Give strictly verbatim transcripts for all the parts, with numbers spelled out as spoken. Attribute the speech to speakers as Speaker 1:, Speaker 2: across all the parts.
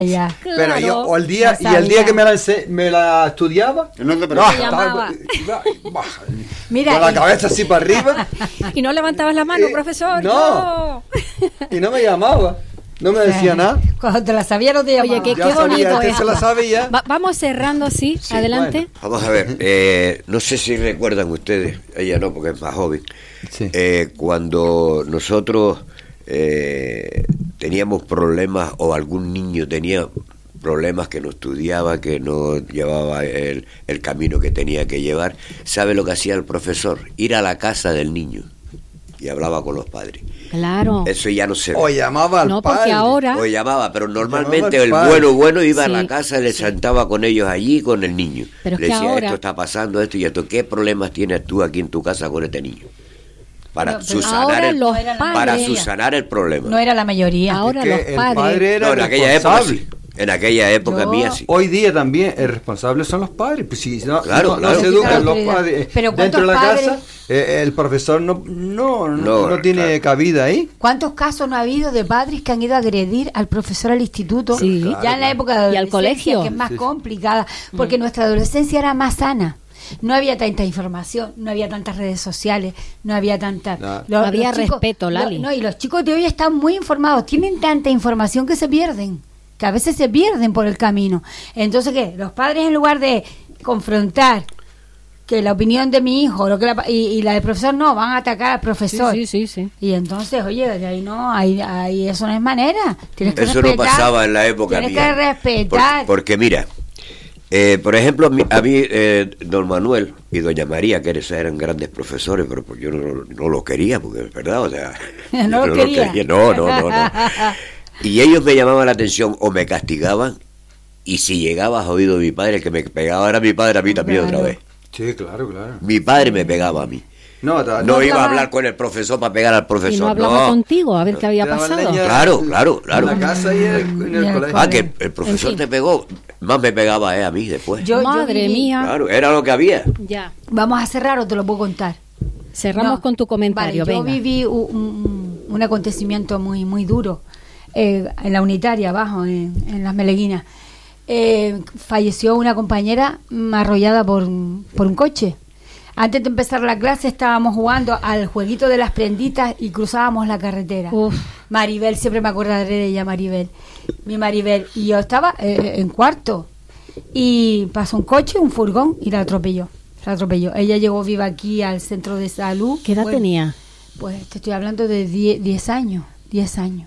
Speaker 1: Ya.
Speaker 2: Pero
Speaker 3: Claro.
Speaker 2: yo, o el día,
Speaker 1: No
Speaker 2: y el día
Speaker 1: sabía.
Speaker 2: que me la, ense- me la estudiaba,
Speaker 4: No te
Speaker 2: no,
Speaker 4: preocupes.
Speaker 2: estaba-
Speaker 3: llamaba.
Speaker 1: Mira,
Speaker 2: con la
Speaker 1: y-
Speaker 2: cabeza así para arriba,
Speaker 3: Y no levantabas la mano,
Speaker 2: Eh,
Speaker 3: profesor.
Speaker 2: no. y no me llamaba, no me decía nada.
Speaker 1: Cuando te la sabía no te llamaba.
Speaker 3: Oye, qué,
Speaker 2: Ya
Speaker 3: qué
Speaker 2: sabía,
Speaker 3: bonito
Speaker 2: que
Speaker 3: esto.
Speaker 2: se la sabía.
Speaker 3: Va- vamos cerrando así,
Speaker 4: Sí,
Speaker 3: adelante.
Speaker 2: bueno.
Speaker 4: Vamos a ver, eh, no sé si recuerdan ustedes, ella no, porque es más joven,
Speaker 2: Sí.
Speaker 4: eh, cuando nosotros eh, teníamos problemas o algún niño tenía problemas que no estudiaba, que no llevaba el, el camino que tenía que llevar, ¿sabe lo que hacía el profesor? Ir a la casa del niño y hablaba con los padres.
Speaker 3: Claro.
Speaker 4: Eso ya no se ve.
Speaker 2: O llamaba al
Speaker 3: No, porque
Speaker 2: padre.
Speaker 3: ahora...
Speaker 4: O llamaba, pero normalmente
Speaker 2: Llamaba al
Speaker 4: el
Speaker 2: padre.
Speaker 4: bueno bueno iba a
Speaker 3: Sí,
Speaker 4: la casa y le sentaba con ellos allí con el niño.
Speaker 3: Pero es
Speaker 4: le
Speaker 3: que
Speaker 4: decía,
Speaker 3: ahora-
Speaker 4: esto está pasando, esto y esto. ¿Qué problemas tienes tú aquí en tu casa con este niño? Para
Speaker 1: Pero- pero
Speaker 4: subsanar
Speaker 3: ahora
Speaker 4: el,
Speaker 3: los
Speaker 1: era la
Speaker 3: padres...
Speaker 4: para
Speaker 1: mayoría.
Speaker 4: subsanar el problema.
Speaker 1: No era la mayoría.
Speaker 3: Ahora
Speaker 2: Es que
Speaker 3: los
Speaker 2: el
Speaker 3: padres...
Speaker 2: padre era
Speaker 4: No, en aquella época
Speaker 2: responsable.
Speaker 4: sí. En aquella época
Speaker 1: Yo-
Speaker 4: mía sí.
Speaker 2: Hoy día también el responsable son los padres. Pues si no,
Speaker 4: Claro,
Speaker 2: no, no
Speaker 4: claro.
Speaker 2: se educan
Speaker 1: Claro,
Speaker 2: los
Speaker 1: autoridad.
Speaker 2: padres
Speaker 1: Pero
Speaker 2: dentro de la
Speaker 1: ¿cuántos
Speaker 2: casa, eh, el profesor no no, no,
Speaker 4: No,
Speaker 2: no tiene
Speaker 4: claro.
Speaker 2: cabida ahí.
Speaker 1: ¿Cuántos casos no ha habido de padres que han ido a agredir al profesor al instituto?
Speaker 3: Sí.
Speaker 1: Ya
Speaker 2: Claro,
Speaker 1: en la época de
Speaker 3: Y al
Speaker 1: adolescencia,
Speaker 3: colegio.
Speaker 1: que es más
Speaker 2: Sí, sí.
Speaker 1: complicada, porque nuestra adolescencia era más sana. No había tanta información, no había tantas redes sociales, no había tanta...
Speaker 2: No.
Speaker 1: los-
Speaker 3: Había
Speaker 1: los chicos-
Speaker 3: respeto, Lali.
Speaker 1: lo- no, y los chicos de hoy están muy informados, tienen tanta información que se pierden, que a veces se pierden por el camino. Entonces, ¿qué? Los padres, en lugar de confrontar que la opinión de mi hijo lo que la, y, y la del profesor, no, van a atacar al
Speaker 3: Sí,
Speaker 1: profesor.
Speaker 3: sí, sí, sí.
Speaker 1: Y entonces, oye, de ahí no, ahí, ahí eso no es manera. Tienes que
Speaker 4: Eso no
Speaker 1: respetar,
Speaker 4: pasaba en la época
Speaker 1: tienes
Speaker 4: mía.
Speaker 1: que respetar.
Speaker 4: Por- porque mira, eh, por ejemplo, a mí, a mí, eh, don Manuel y doña María, que eran- eran grandes profesores, pero pues yo no, no lo quería, porque es verdad, o sea...
Speaker 1: No
Speaker 4: yo
Speaker 1: lo quería.
Speaker 4: No, no, no, no. Y ellos me llamaban la atención o me castigaban, y si llegabas a oído de mi padre, el que me pegaba era mi padre, a mí también
Speaker 1: Claro.
Speaker 4: otra vez.
Speaker 2: Sí, claro, claro.
Speaker 4: Mi padre me pegaba a mí.
Speaker 2: No, ta-
Speaker 4: No,
Speaker 1: No
Speaker 4: iba a
Speaker 1: hablaba-
Speaker 4: hablar con el profesor para pegar al profesor.
Speaker 3: Y no hablaba
Speaker 4: no.
Speaker 3: contigo a ver qué había
Speaker 2: te daban
Speaker 3: pasado.
Speaker 2: leña
Speaker 4: Claro, claro, claro.
Speaker 2: En la casa y en el, en el
Speaker 1: Y el
Speaker 2: colegio.
Speaker 4: Ah, que el, el profesor
Speaker 3: En fin.
Speaker 4: te pegó, más me pegaba eh, a mí después.
Speaker 1: Yo- yo
Speaker 3: Madre
Speaker 1: viví-
Speaker 3: mía.
Speaker 4: Claro, era lo que había.
Speaker 3: Ya.
Speaker 1: Vamos a cerrar o te lo puedo contar.
Speaker 3: Cerramos
Speaker 1: No.
Speaker 3: con tu comentario,
Speaker 1: Vale, yo
Speaker 3: venga.
Speaker 1: viví un, un- un acontecimiento muy muy duro eh, en la unitaria, abajo, en, en Las Meleguinas. Eh, falleció una compañera mm, arrollada por, un- por un coche. Antes de empezar la clase estábamos jugando al jueguito de las prenditas y cruzábamos la carretera.
Speaker 3: Uf.
Speaker 1: Maribel, siempre me acordaré de ella, Maribel. Mi Maribel. Y yo estaba eh, en cuarto. Y pasó un coche, un furgón, y la atropelló. La atropelló. Ella llegó viva aquí al centro de salud.
Speaker 3: ¿Qué edad
Speaker 1: Bueno,
Speaker 3: tenía?
Speaker 1: Pues te estoy hablando de diez años. diez años.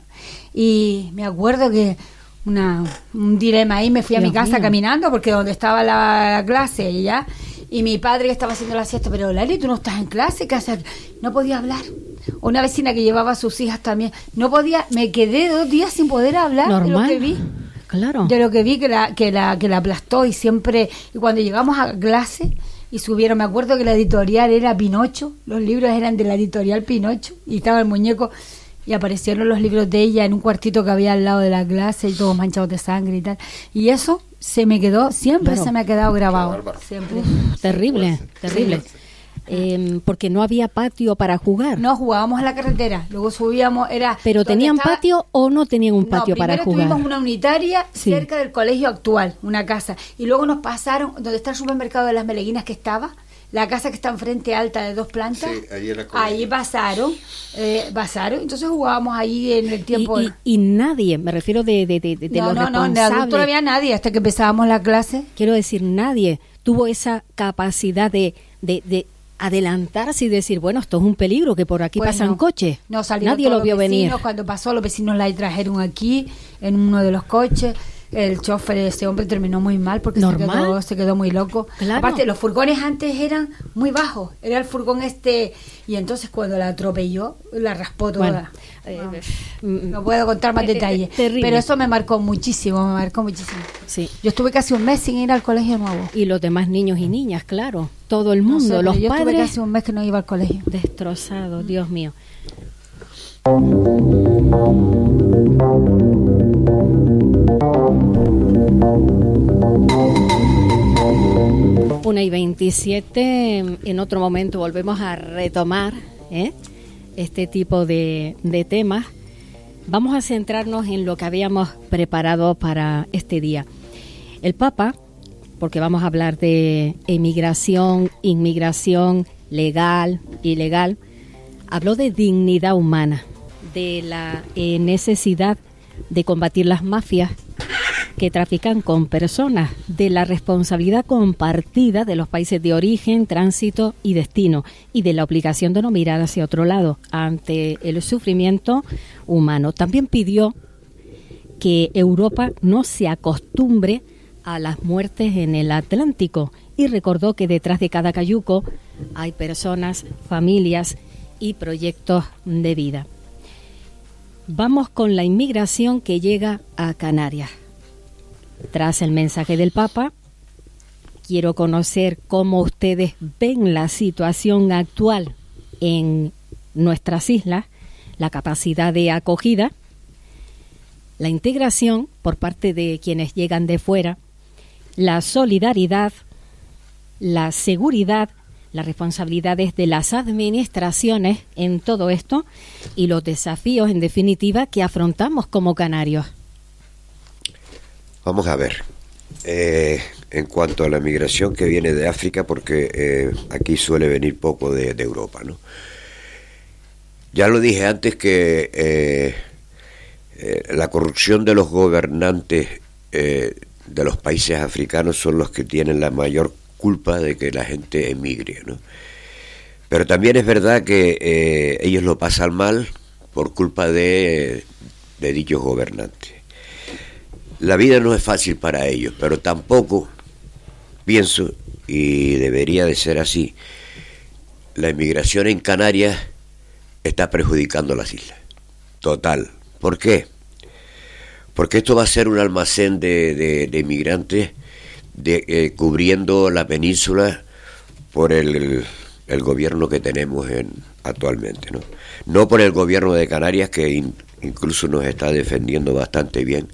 Speaker 1: Y me acuerdo que una, un dilema ahí, me fui a
Speaker 3: Dios
Speaker 1: mi casa
Speaker 3: mío.
Speaker 1: caminando, porque donde estaba la, la clase, y ya. Y mi padre que estaba haciendo la siesta, pero Lali, tú no estás en clase, ¿qué haces? No podía hablar. Una vecina que llevaba a sus hijas también, no podía, me quedé dos días sin poder hablar de lo
Speaker 3: Normal.
Speaker 1: que vi.
Speaker 3: Claro.
Speaker 1: De lo que vi que la, que la, que la aplastó, y siempre, y cuando llegamos a clase y subieron, me acuerdo que la editorial era Pinocho, los libros eran de la editorial Pinocho, y estaba el muñeco, y aparecieron los libros de ella en un cuartito que había al lado de la clase, y todos manchados de sangre y tal. Y eso se me quedó, siempre
Speaker 3: Claro.
Speaker 1: se me ha quedado grabado.
Speaker 2: Qué bárbaro.
Speaker 1: Siempre.
Speaker 3: Terrible, terrible. Eh, porque no había patio para jugar.
Speaker 1: No, jugábamos a la carretera, luego subíamos, era...
Speaker 3: ¿Pero
Speaker 1: donde
Speaker 3: tenían
Speaker 1: estaba-
Speaker 3: patio o no tenían un patio
Speaker 1: no,
Speaker 3: para
Speaker 1: primero
Speaker 3: jugar?
Speaker 1: tuvimos una unitaria
Speaker 3: Sí.
Speaker 1: cerca del colegio actual, una casa. Y luego nos pasaron, donde está el supermercado de Las Meleguinas que estaba, la casa que está enfrente alta de dos plantas.
Speaker 4: Sí, ahí era el colegio.
Speaker 1: ahí pasaron, eh, pasaron. Entonces jugábamos ahí en el tiempo.
Speaker 3: Y, y- y nadie, me refiero de, de, de, de
Speaker 1: no,
Speaker 3: los
Speaker 1: no, no, de
Speaker 3: responsables.
Speaker 1: adulto no había nadie hasta que empezábamos la clase.
Speaker 3: Quiero decir, nadie tuvo esa capacidad de, de, de adelantarse y decir, bueno, esto es un peligro, que por aquí
Speaker 1: Pues
Speaker 3: pasan
Speaker 1: no.
Speaker 3: coches.
Speaker 1: No salieron
Speaker 3: Nadie
Speaker 1: todos
Speaker 3: lo
Speaker 1: los
Speaker 3: vio
Speaker 1: vecinos.
Speaker 3: venir.
Speaker 1: Cuando pasó, los vecinos la trajeron aquí en uno de los coches. El chofer, ese hombre, terminó muy mal porque se
Speaker 3: ¿Normal?
Speaker 1: quedó, se quedó muy loco.
Speaker 3: Claro.
Speaker 1: Aparte, los furgones antes eran muy bajos. Era el furgón este. Y entonces, cuando la atropelló, la raspó toda.
Speaker 3: Bueno, eh,
Speaker 1: No,
Speaker 3: mm,
Speaker 1: no puedo contar más
Speaker 3: eh, eh,
Speaker 1: detalles.
Speaker 3: terrible.
Speaker 1: Pero eso me marcó muchísimo, me marcó muchísimo.
Speaker 3: sí.
Speaker 1: Yo estuve casi un mes sin ir al colegio nuevo.
Speaker 3: Y los demás niños y niñas, claro. Todo el
Speaker 1: No sé,
Speaker 3: mundo,
Speaker 1: pero
Speaker 3: los
Speaker 1: yo estuve
Speaker 3: padres
Speaker 1: casi un mes que no iba al colegio.
Speaker 3: destrozados, Dios mío. Una y veintisiete, en otro momento volvemos a retomar ¿eh? este tipo de, de temas. vamos a centrarnos en lo que habíamos preparado para este día. El Papa, porque vamos a hablar de emigración, inmigración, legal, ilegal, habló de dignidad humana, de la eh, necesidad de combatir las mafias que trafican con personas, de la responsabilidad compartida de los países de origen, tránsito y destino, y de la obligación de no mirar hacia otro lado ante el sufrimiento humano. También pidió que Europa no se acostumbre a las muertes en el Atlántico y recordó que detrás de cada cayuco hay personas, familias y proyectos de vida. Vamos con la inmigración que llega a Canarias. Tras el mensaje del Papa, quiero conocer cómo ustedes ven la situación actual en nuestras islas, la capacidad de acogida, la integración por parte de quienes llegan de fuera, la solidaridad, la seguridad, las responsabilidades de las administraciones en todo esto y los desafíos, en definitiva, que afrontamos como canarios.
Speaker 4: Vamos a ver, eh, en cuanto a la migración que viene de África, porque eh, aquí suele venir poco de, de Europa, ¿no? Ya lo dije antes que eh, eh, la corrupción de los gobernantes eh, de los países africanos son los que tienen la mayor culpa de que la gente emigre, ¿no? Pero también es verdad que eh, ellos lo pasan mal por culpa de, de dichos gobernantes. La vida no es fácil para ellos, pero tampoco pienso, y debería de ser así, la inmigración en Canarias está perjudicando las islas. Total. ¿Por qué? Porque esto va a ser un almacén de, de, de inmigrantes de, eh, cubriendo la península por el, el gobierno que tenemos en, actualmente, ¿no? No por el gobierno de Canarias, que in, incluso nos está defendiendo bastante bien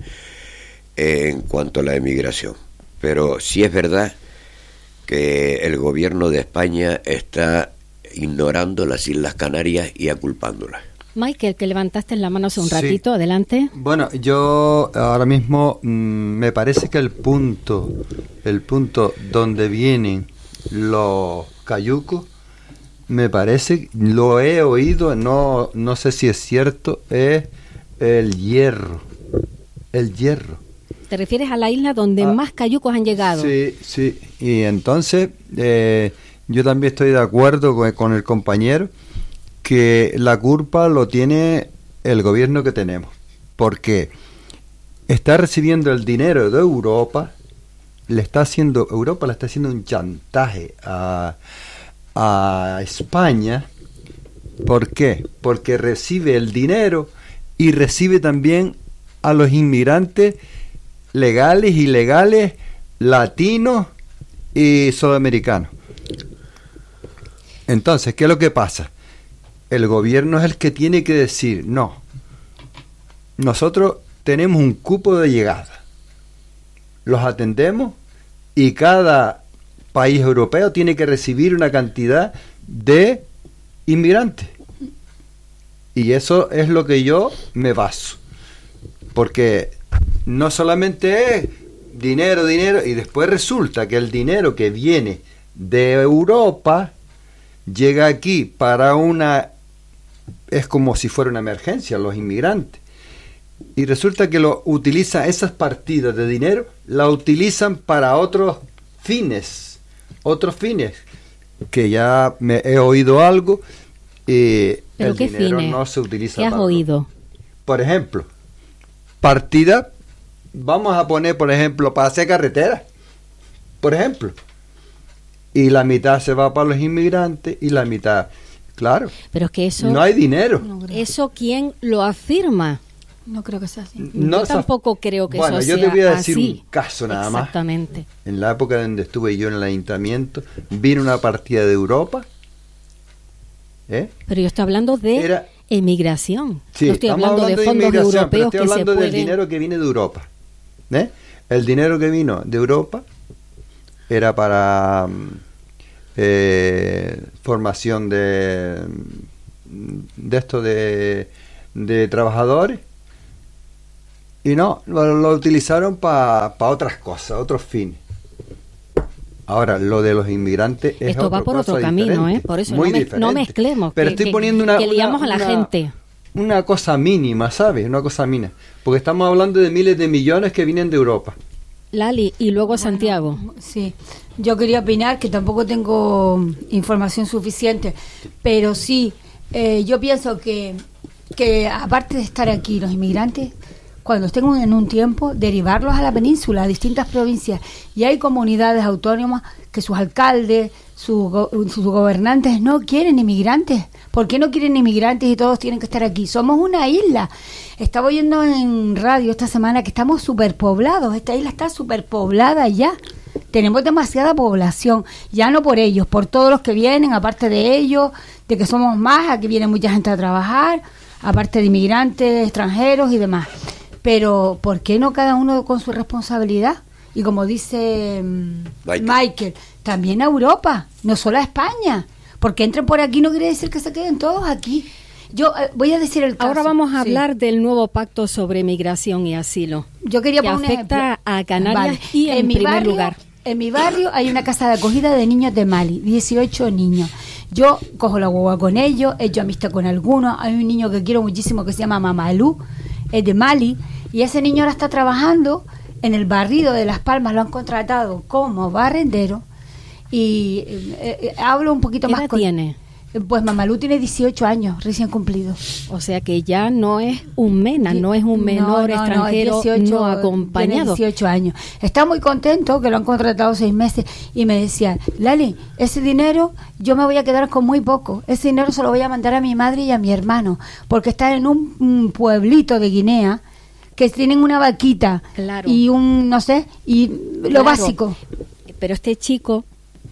Speaker 4: en cuanto a la emigración, pero sí es verdad que el gobierno de España está ignorando las Islas Canarias y aculpándolas.
Speaker 3: Michael, que levantaste la mano hace un
Speaker 2: Sí.
Speaker 3: ratito, adelante.
Speaker 2: Bueno, yo ahora mismo mmm, me parece que el punto, el punto donde vienen los cayucos, me parece, lo he oído, no, no sé si es cierto, es el Hierro, el Hierro.
Speaker 3: ¿Te refieres a la isla donde
Speaker 2: Ah,
Speaker 3: más cayucos han llegado?
Speaker 2: Sí, sí, y entonces eh, yo también estoy de acuerdo con, con el compañero que la culpa lo tiene el gobierno que tenemos, porque está recibiendo el dinero de Europa, le está haciendo, Europa le está haciendo un chantaje a, a España. ¿Por qué? Porque recibe el dinero y recibe también a los inmigrantes legales, ilegales, latinos y sudamericanos. Entonces, ¿qué es lo que pasa? El gobierno es el que tiene que decir, no, nosotros tenemos un cupo de llegada, los atendemos y cada país europeo tiene que recibir una cantidad de inmigrantes. Y eso es lo que yo me baso, porque no solamente es dinero, dinero, y después resulta que el dinero que viene de Europa llega aquí para una, es como si fuera una emergencia, los inmigrantes, y resulta que lo utilizan, esas partidas de dinero la utilizan para otros fines, otros fines, que ya me he oído algo, y
Speaker 3: ¿Pero
Speaker 2: el
Speaker 3: qué
Speaker 2: dinero
Speaker 3: fines?
Speaker 2: no se utiliza
Speaker 3: ¿Qué has
Speaker 2: para-
Speaker 3: oído?
Speaker 2: Por ejemplo, partida, vamos a poner, por ejemplo, para hacer carreteras, por ejemplo, y la mitad se va para los inmigrantes y la mitad, claro,
Speaker 3: Pero es que eso,
Speaker 2: no hay dinero.
Speaker 1: No creo,
Speaker 3: eso ¿quién lo afirma?
Speaker 1: no creo que sea así.
Speaker 2: No
Speaker 3: Yo
Speaker 2: sa-
Speaker 3: tampoco creo que
Speaker 2: Bueno,
Speaker 3: eso
Speaker 2: yo
Speaker 3: sea
Speaker 2: te voy a decir
Speaker 3: así.
Speaker 2: un caso nada más.
Speaker 3: Exactamente.
Speaker 2: En la época donde estuve yo en el ayuntamiento, vino una partida de Europa, ¿eh?
Speaker 3: Pero yo estoy hablando de
Speaker 2: Era-
Speaker 3: emigración.
Speaker 2: Sí,
Speaker 3: no estoy
Speaker 2: estamos
Speaker 3: hablando, de fondos
Speaker 2: inmigración, pero
Speaker 3: europeos
Speaker 2: estoy
Speaker 3: que se
Speaker 2: hablando del
Speaker 3: pueden...
Speaker 2: dinero que viene de Europa, ¿eh? El dinero que vino de Europa era para mm, eh, formación de de esto de, de trabajadores, Y no, lo, lo utilizaron para pa otras cosas, otros fines. Ahora, lo de los inmigrantes es
Speaker 3: Esto va por otro camino, ¿eh? Por eso
Speaker 2: muy
Speaker 3: no, me,
Speaker 2: diferente.
Speaker 3: no mezclemos.
Speaker 2: Pero
Speaker 3: que,
Speaker 2: estoy
Speaker 3: que,
Speaker 2: poniendo una,
Speaker 3: que liamos
Speaker 2: una,
Speaker 3: a la
Speaker 2: una,
Speaker 3: gente.
Speaker 2: Una cosa mínima, ¿sabes? Una cosa mínima. Porque estamos hablando de miles de millones que vienen de Europa.
Speaker 3: Lali, y luego
Speaker 1: Bueno,
Speaker 3: Santiago.
Speaker 1: Sí, yo quería opinar que tampoco tengo información suficiente, pero sí, eh, yo pienso que, que aparte de estar aquí los inmigrantes, cuando estén en un tiempo, derivarlos a la península, a distintas provincias. Y hay comunidades autónomas que sus alcaldes, sus, go- sus gobernantes no quieren inmigrantes. ¿Por qué no quieren inmigrantes y todos tienen que estar aquí? Somos una isla. Estaba oyendo en radio esta semana que estamos superpoblados. Esta isla está superpoblada ya. Tenemos demasiada población. Ya no por ellos, por todos los que vienen, aparte de ellos, de que somos más, aquí viene mucha gente a trabajar, aparte de inmigrantes, extranjeros y demás. Pero, ¿por qué no cada uno con su responsabilidad? Y como dice mm,
Speaker 4: Michael.
Speaker 1: Michael, también a Europa, no solo a España. Porque entren por aquí no quiere decir que se queden todos aquí. Yo eh, voy a decir el caso.
Speaker 3: Ahora vamos a
Speaker 1: Sí.
Speaker 3: hablar del nuevo pacto sobre migración y asilo,
Speaker 1: Yo quería
Speaker 3: que
Speaker 1: poner un
Speaker 3: afecta
Speaker 1: ejemplo.
Speaker 3: a Canarias
Speaker 1: Vale.
Speaker 3: y en
Speaker 1: mi
Speaker 3: primer
Speaker 1: barrio,
Speaker 3: lugar.
Speaker 1: En mi barrio hay una casa de acogida de niños de Mali, dieciocho niños. Yo cojo la guagua con ellos, he hecho amistad con algunos. Hay un niño que quiero muchísimo que se llama Mamalú, es de Mali, y ese niño ahora está trabajando en el barrido de Las Palmas, lo han contratado como barrendero. Y eh, eh, hablo un poquito
Speaker 3: ¿Qué
Speaker 1: más
Speaker 3: edad
Speaker 1: con...
Speaker 3: tiene?
Speaker 1: Pues Mamalú tiene dieciocho años, recién cumplidos.
Speaker 3: O sea que ya no es un MENA, no es un
Speaker 1: No,
Speaker 3: menor
Speaker 1: no, no,
Speaker 3: extranjero
Speaker 1: es dieciocho,
Speaker 3: no acompañado.
Speaker 1: Tiene dieciocho años. Está muy contento que lo han contratado seis meses y me decía, Lali, ese dinero yo me voy a quedar con muy poco. Ese dinero se lo voy a mandar a mi madre y a mi hermano, porque está en un, un pueblito de Guinea que tienen una vaquita
Speaker 3: Claro.
Speaker 1: y un, no sé, y lo
Speaker 3: Claro.
Speaker 1: básico.
Speaker 3: Pero este chico,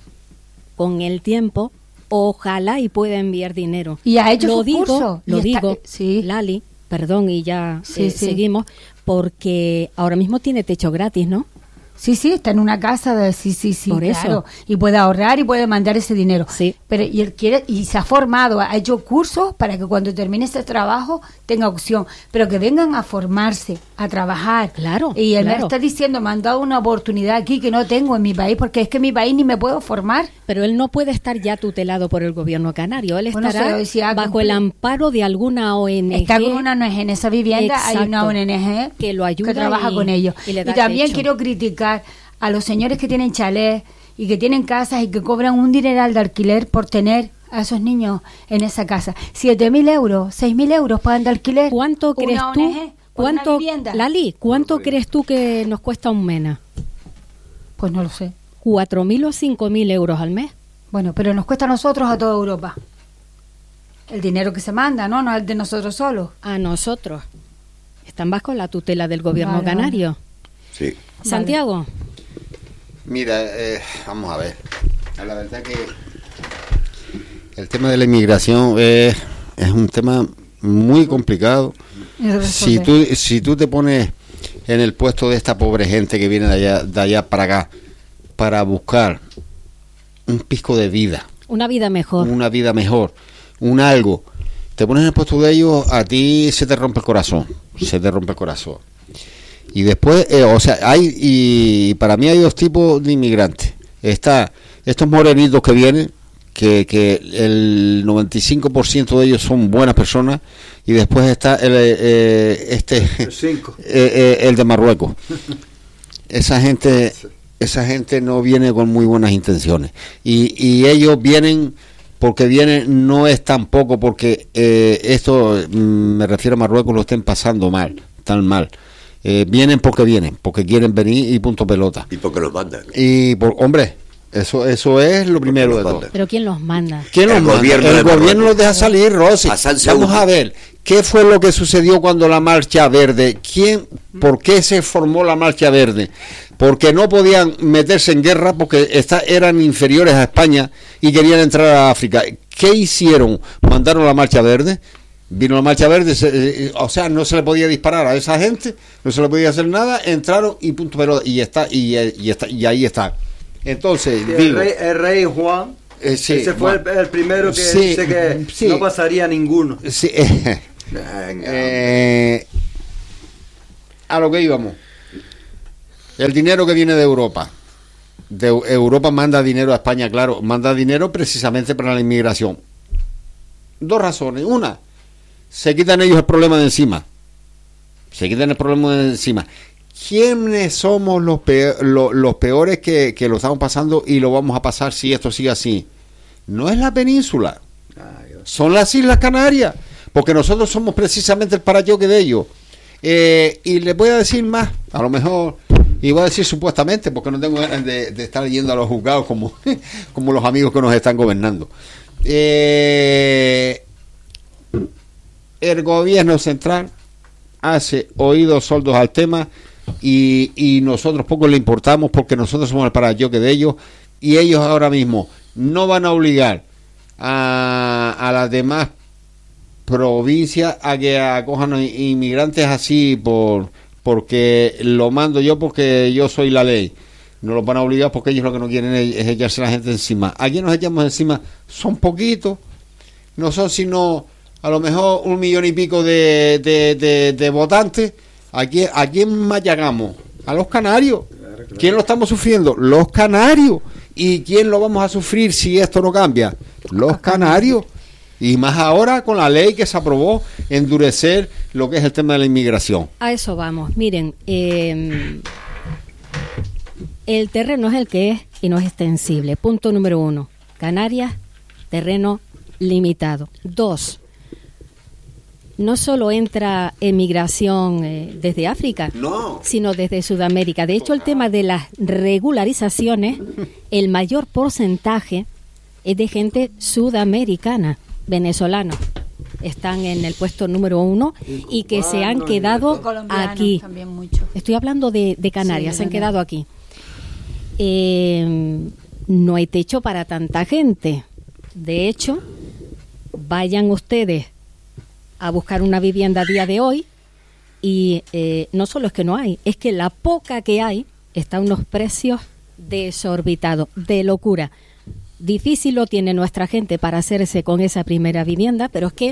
Speaker 3: con el tiempo, ojalá y pueda enviar dinero.
Speaker 1: Y ha hecho
Speaker 3: lo
Speaker 1: sus
Speaker 3: digo,
Speaker 1: cursos,
Speaker 3: Lo
Speaker 1: y está-
Speaker 3: digo,
Speaker 1: sí.
Speaker 3: Lali, perdón, y ya
Speaker 1: Sí,
Speaker 3: eh,
Speaker 1: sí.
Speaker 3: seguimos, porque ahora mismo tiene techo gratis, ¿no?
Speaker 1: Sí, sí, está en una casa de sí, sí, sí,
Speaker 3: Por eso.
Speaker 1: claro. Y puede ahorrar y puede mandar ese dinero.
Speaker 3: Sí.
Speaker 1: Pero y él quiere y se ha formado, ha hecho cursos para que cuando termine ese trabajo tenga opción, pero que vengan a formarse, a trabajar.
Speaker 3: Claro,
Speaker 1: Y él
Speaker 3: claro.
Speaker 1: me está diciendo, me han dado una oportunidad aquí que no tengo en mi país, porque es que en mi país ni me puedo formar.
Speaker 3: Pero él no puede estar ya tutelado por el gobierno canario. Él
Speaker 1: Bueno,
Speaker 3: estará
Speaker 1: se lo decía,
Speaker 3: bajo
Speaker 1: cumplido.
Speaker 3: el amparo de alguna O N G.
Speaker 1: Está con una O N G en esa vivienda, hay una
Speaker 3: Exacto.
Speaker 1: O N G
Speaker 3: Que lo ayuda
Speaker 1: trabaja
Speaker 3: y-
Speaker 1: con ellos.
Speaker 3: y le da
Speaker 1: Y también
Speaker 3: techo.
Speaker 1: quiero criticar a los señores que tienen chalés y que tienen casas y que cobran un dineral de alquiler por tener a esos niños en esa casa. Siete mil euros, seis mil euros pagan de alquiler.
Speaker 3: ¿Cuánto
Speaker 1: una
Speaker 3: crees
Speaker 1: O N
Speaker 3: tú?
Speaker 1: G por una
Speaker 3: ¿Cuánto,
Speaker 1: vivienda.
Speaker 3: Lali, cuánto crees tú que nos cuesta un MENA?
Speaker 1: Pues no lo sé.
Speaker 3: ¿Cuatro mil o cinco mil euros al mes?
Speaker 1: Bueno, pero nos cuesta a nosotros, a toda Europa. El dinero que se manda, ¿no? No es de nosotros solos.
Speaker 3: A nosotros. Están bajo la tutela del gobierno
Speaker 1: Vale,
Speaker 3: canario.
Speaker 4: Sí.
Speaker 3: Santiago,
Speaker 5: Mira, eh, vamos a ver. La verdad que el tema de la inmigración eh, es un tema muy complicado.
Speaker 1: Y de
Speaker 5: Si
Speaker 1: resolver.
Speaker 5: tú, si tú te pones en el puesto de esta pobre gente que viene de allá, de allá para acá para buscar un pisco de vida,
Speaker 3: una vida mejor.
Speaker 5: una vida mejor, un algo, te pones en el puesto de ellos, a ti se te rompe el corazón, se te rompe el corazón. Y después, eh, o sea, hay, y para mí hay dos tipos de inmigrantes. Está estos morenitos que vienen, que, que el noventa y cinco por ciento de ellos son buenas personas, y después está el, eh, este,
Speaker 2: El cinco.
Speaker 5: eh, eh, el de Marruecos. Esa gente, esa gente no viene con muy buenas intenciones. Y, y ellos vienen, porque vienen, no es tampoco porque eh, esto, mm, me refiero a Marruecos, lo estén pasando mal, tan mal. Eh, vienen porque vienen, porque quieren venir y punto pelota.
Speaker 4: Y porque los mandan.
Speaker 5: Y, por, hombre, eso eso es lo primero de
Speaker 4: los
Speaker 5: todo.
Speaker 4: mandan.
Speaker 3: Pero ¿quién los manda?
Speaker 5: ¿Quién
Speaker 4: El
Speaker 5: los manda?
Speaker 4: gobierno
Speaker 5: El
Speaker 4: de
Speaker 5: gobierno
Speaker 4: Marruecos.
Speaker 5: los deja salir, Rosy.
Speaker 4: A San
Speaker 5: Vamos
Speaker 4: Segundo.
Speaker 5: a ver, ¿qué fue lo que sucedió cuando la Marcha Verde? ¿Quién, por qué se formó la Marcha Verde? Porque no podían meterse en guerra porque esta, eran inferiores a España y querían entrar a África. ¿Qué hicieron? Mandaron la Marcha Verde. Vino la Marcha Verde, se, eh, o sea, no se le podía disparar a esa gente, no se le podía hacer nada, entraron y punto pelota, y está, y, eh, y está, y ahí está. Entonces,
Speaker 2: El
Speaker 5: digo,
Speaker 2: rey, el rey Juan,
Speaker 5: Eh, sí,
Speaker 2: ese fue el,
Speaker 5: Juan.
Speaker 2: el primero que
Speaker 5: Sí,
Speaker 2: dice que
Speaker 5: sí.
Speaker 2: no pasaría ninguno.
Speaker 5: sí, eh,
Speaker 4: Venga.
Speaker 5: eh, a lo que íbamos. El dinero que viene de Europa. De Europa manda dinero a España, claro, manda dinero precisamente para la inmigración. Dos razones. Una, se quitan ellos el problema de encima. Se quitan el problema de encima. ¿Quiénes somos los, peor, los, los peores que, que lo estamos pasando y lo vamos a pasar si esto sigue así? No es la península, son las Islas Canarias, porque nosotros somos precisamente el parachoque de ellos. Eh, y les voy a decir más, a lo mejor, y voy a decir supuestamente, porque no tengo ganas de, de estar yendo a los juzgados como, como los amigos que nos están gobernando. Eh, el gobierno central hace oídos sordos al tema y, y nosotros poco le importamos porque nosotros somos el parachoque de ellos y ellos ahora mismo no van a obligar a, a las demás provincias a que acojan inmigrantes así por porque lo mando yo porque yo soy la ley. No los van a obligar porque ellos lo que no quieren es, es echarse la gente encima. Aquí nos echamos encima, son poquitos, no son sino a lo mejor un millón y pico de, de, de, de votantes. Aquí, ¿a quién machacamos? A los canarios. Claro, claro. ¿Quién lo estamos sufriendo? Los canarios. ¿Y quién lo vamos a sufrir si esto no cambia? Los canarios. Y más ahora con la ley que se aprobó, endurecer lo que es el tema de la inmigración.
Speaker 3: A eso vamos. Miren, eh, el terreno es el que es y no es extensible. Punto número uno. Canarias, terreno limitado. Dos, no solo entra emigración eh, desde África,
Speaker 5: no,
Speaker 3: sino desde Sudamérica. De hecho, el tema de las regularizaciones, el mayor porcentaje es de gente sudamericana, venezolanos. Están en el puesto número uno y que se han quedado aquí. Estoy hablando de, de Canarias, sí, se han quedado aquí. Eh, no hay techo para tanta gente. De hecho, vayan ustedes a buscar una vivienda a día de hoy y eh, no solo es que no hay, es que la poca que hay está a unos precios desorbitados, de locura. Difícil lo tiene nuestra gente para hacerse con esa primera vivienda, pero es que,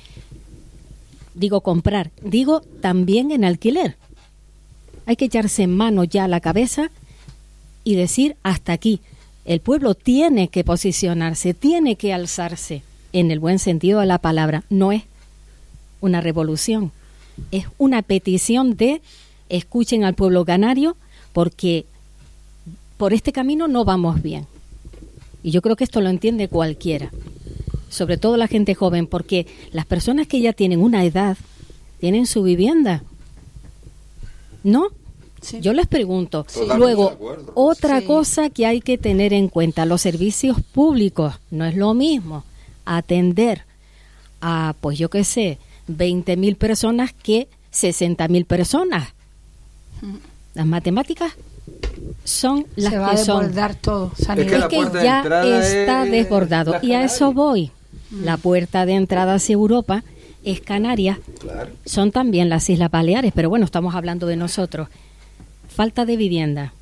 Speaker 3: digo comprar, digo también en alquiler. Hay que echarse mano ya a la cabeza y decir hasta aquí. El pueblo tiene que posicionarse, tiene que alzarse, en el buen sentido de la palabra. No es una revolución, es una petición de escuchen al pueblo canario porque por este camino no vamos bien. Y yo creo que esto lo entiende cualquiera, sobre todo la gente joven, porque las personas que ya tienen una edad tienen su vivienda, ¿no? Sí. Yo les pregunto. Sí. Luego, otra sí. cosa que hay que tener en cuenta, los servicios públicos, no es lo mismo atender a, pues yo qué sé, veinte mil personas que sesenta mil personas. Las matemáticas son las
Speaker 1: Se va
Speaker 3: que
Speaker 1: a
Speaker 3: son.
Speaker 1: desbordar todo.
Speaker 3: Es que, es que ya está es desbordado. Y a eso voy. Mm. La puerta de entrada hacia Europa es Canarias. Claro. Son también las Islas Baleares, pero bueno, estamos hablando de nosotros. Falta de vivienda.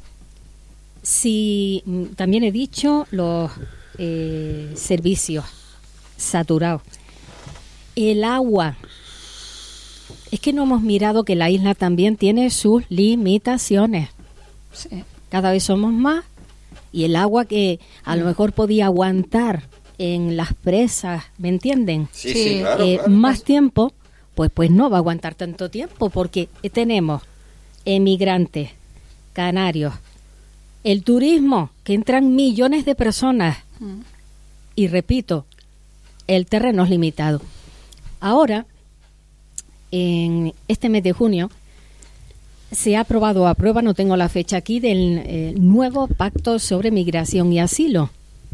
Speaker 3: Si también he dicho los eh, servicios saturados. El agua. Es que no hemos mirado que la isla también tiene sus limitaciones. Sí. Cada vez somos más y el agua que a lo mejor podía aguantar en las presas, ¿me entienden?
Speaker 5: Sí, sí, claro,
Speaker 3: eh,
Speaker 5: claro.
Speaker 3: Más tiempo, pues pues no va a aguantar tanto tiempo porque tenemos emigrantes, canarios, el turismo, que entran millones de personas mm. y repito, el terreno es limitado. Ahora, en este mes de junio, se ha aprobado, aprueba, no tengo la fecha aquí, del eh, nuevo Pacto sobre Migración y Asilo.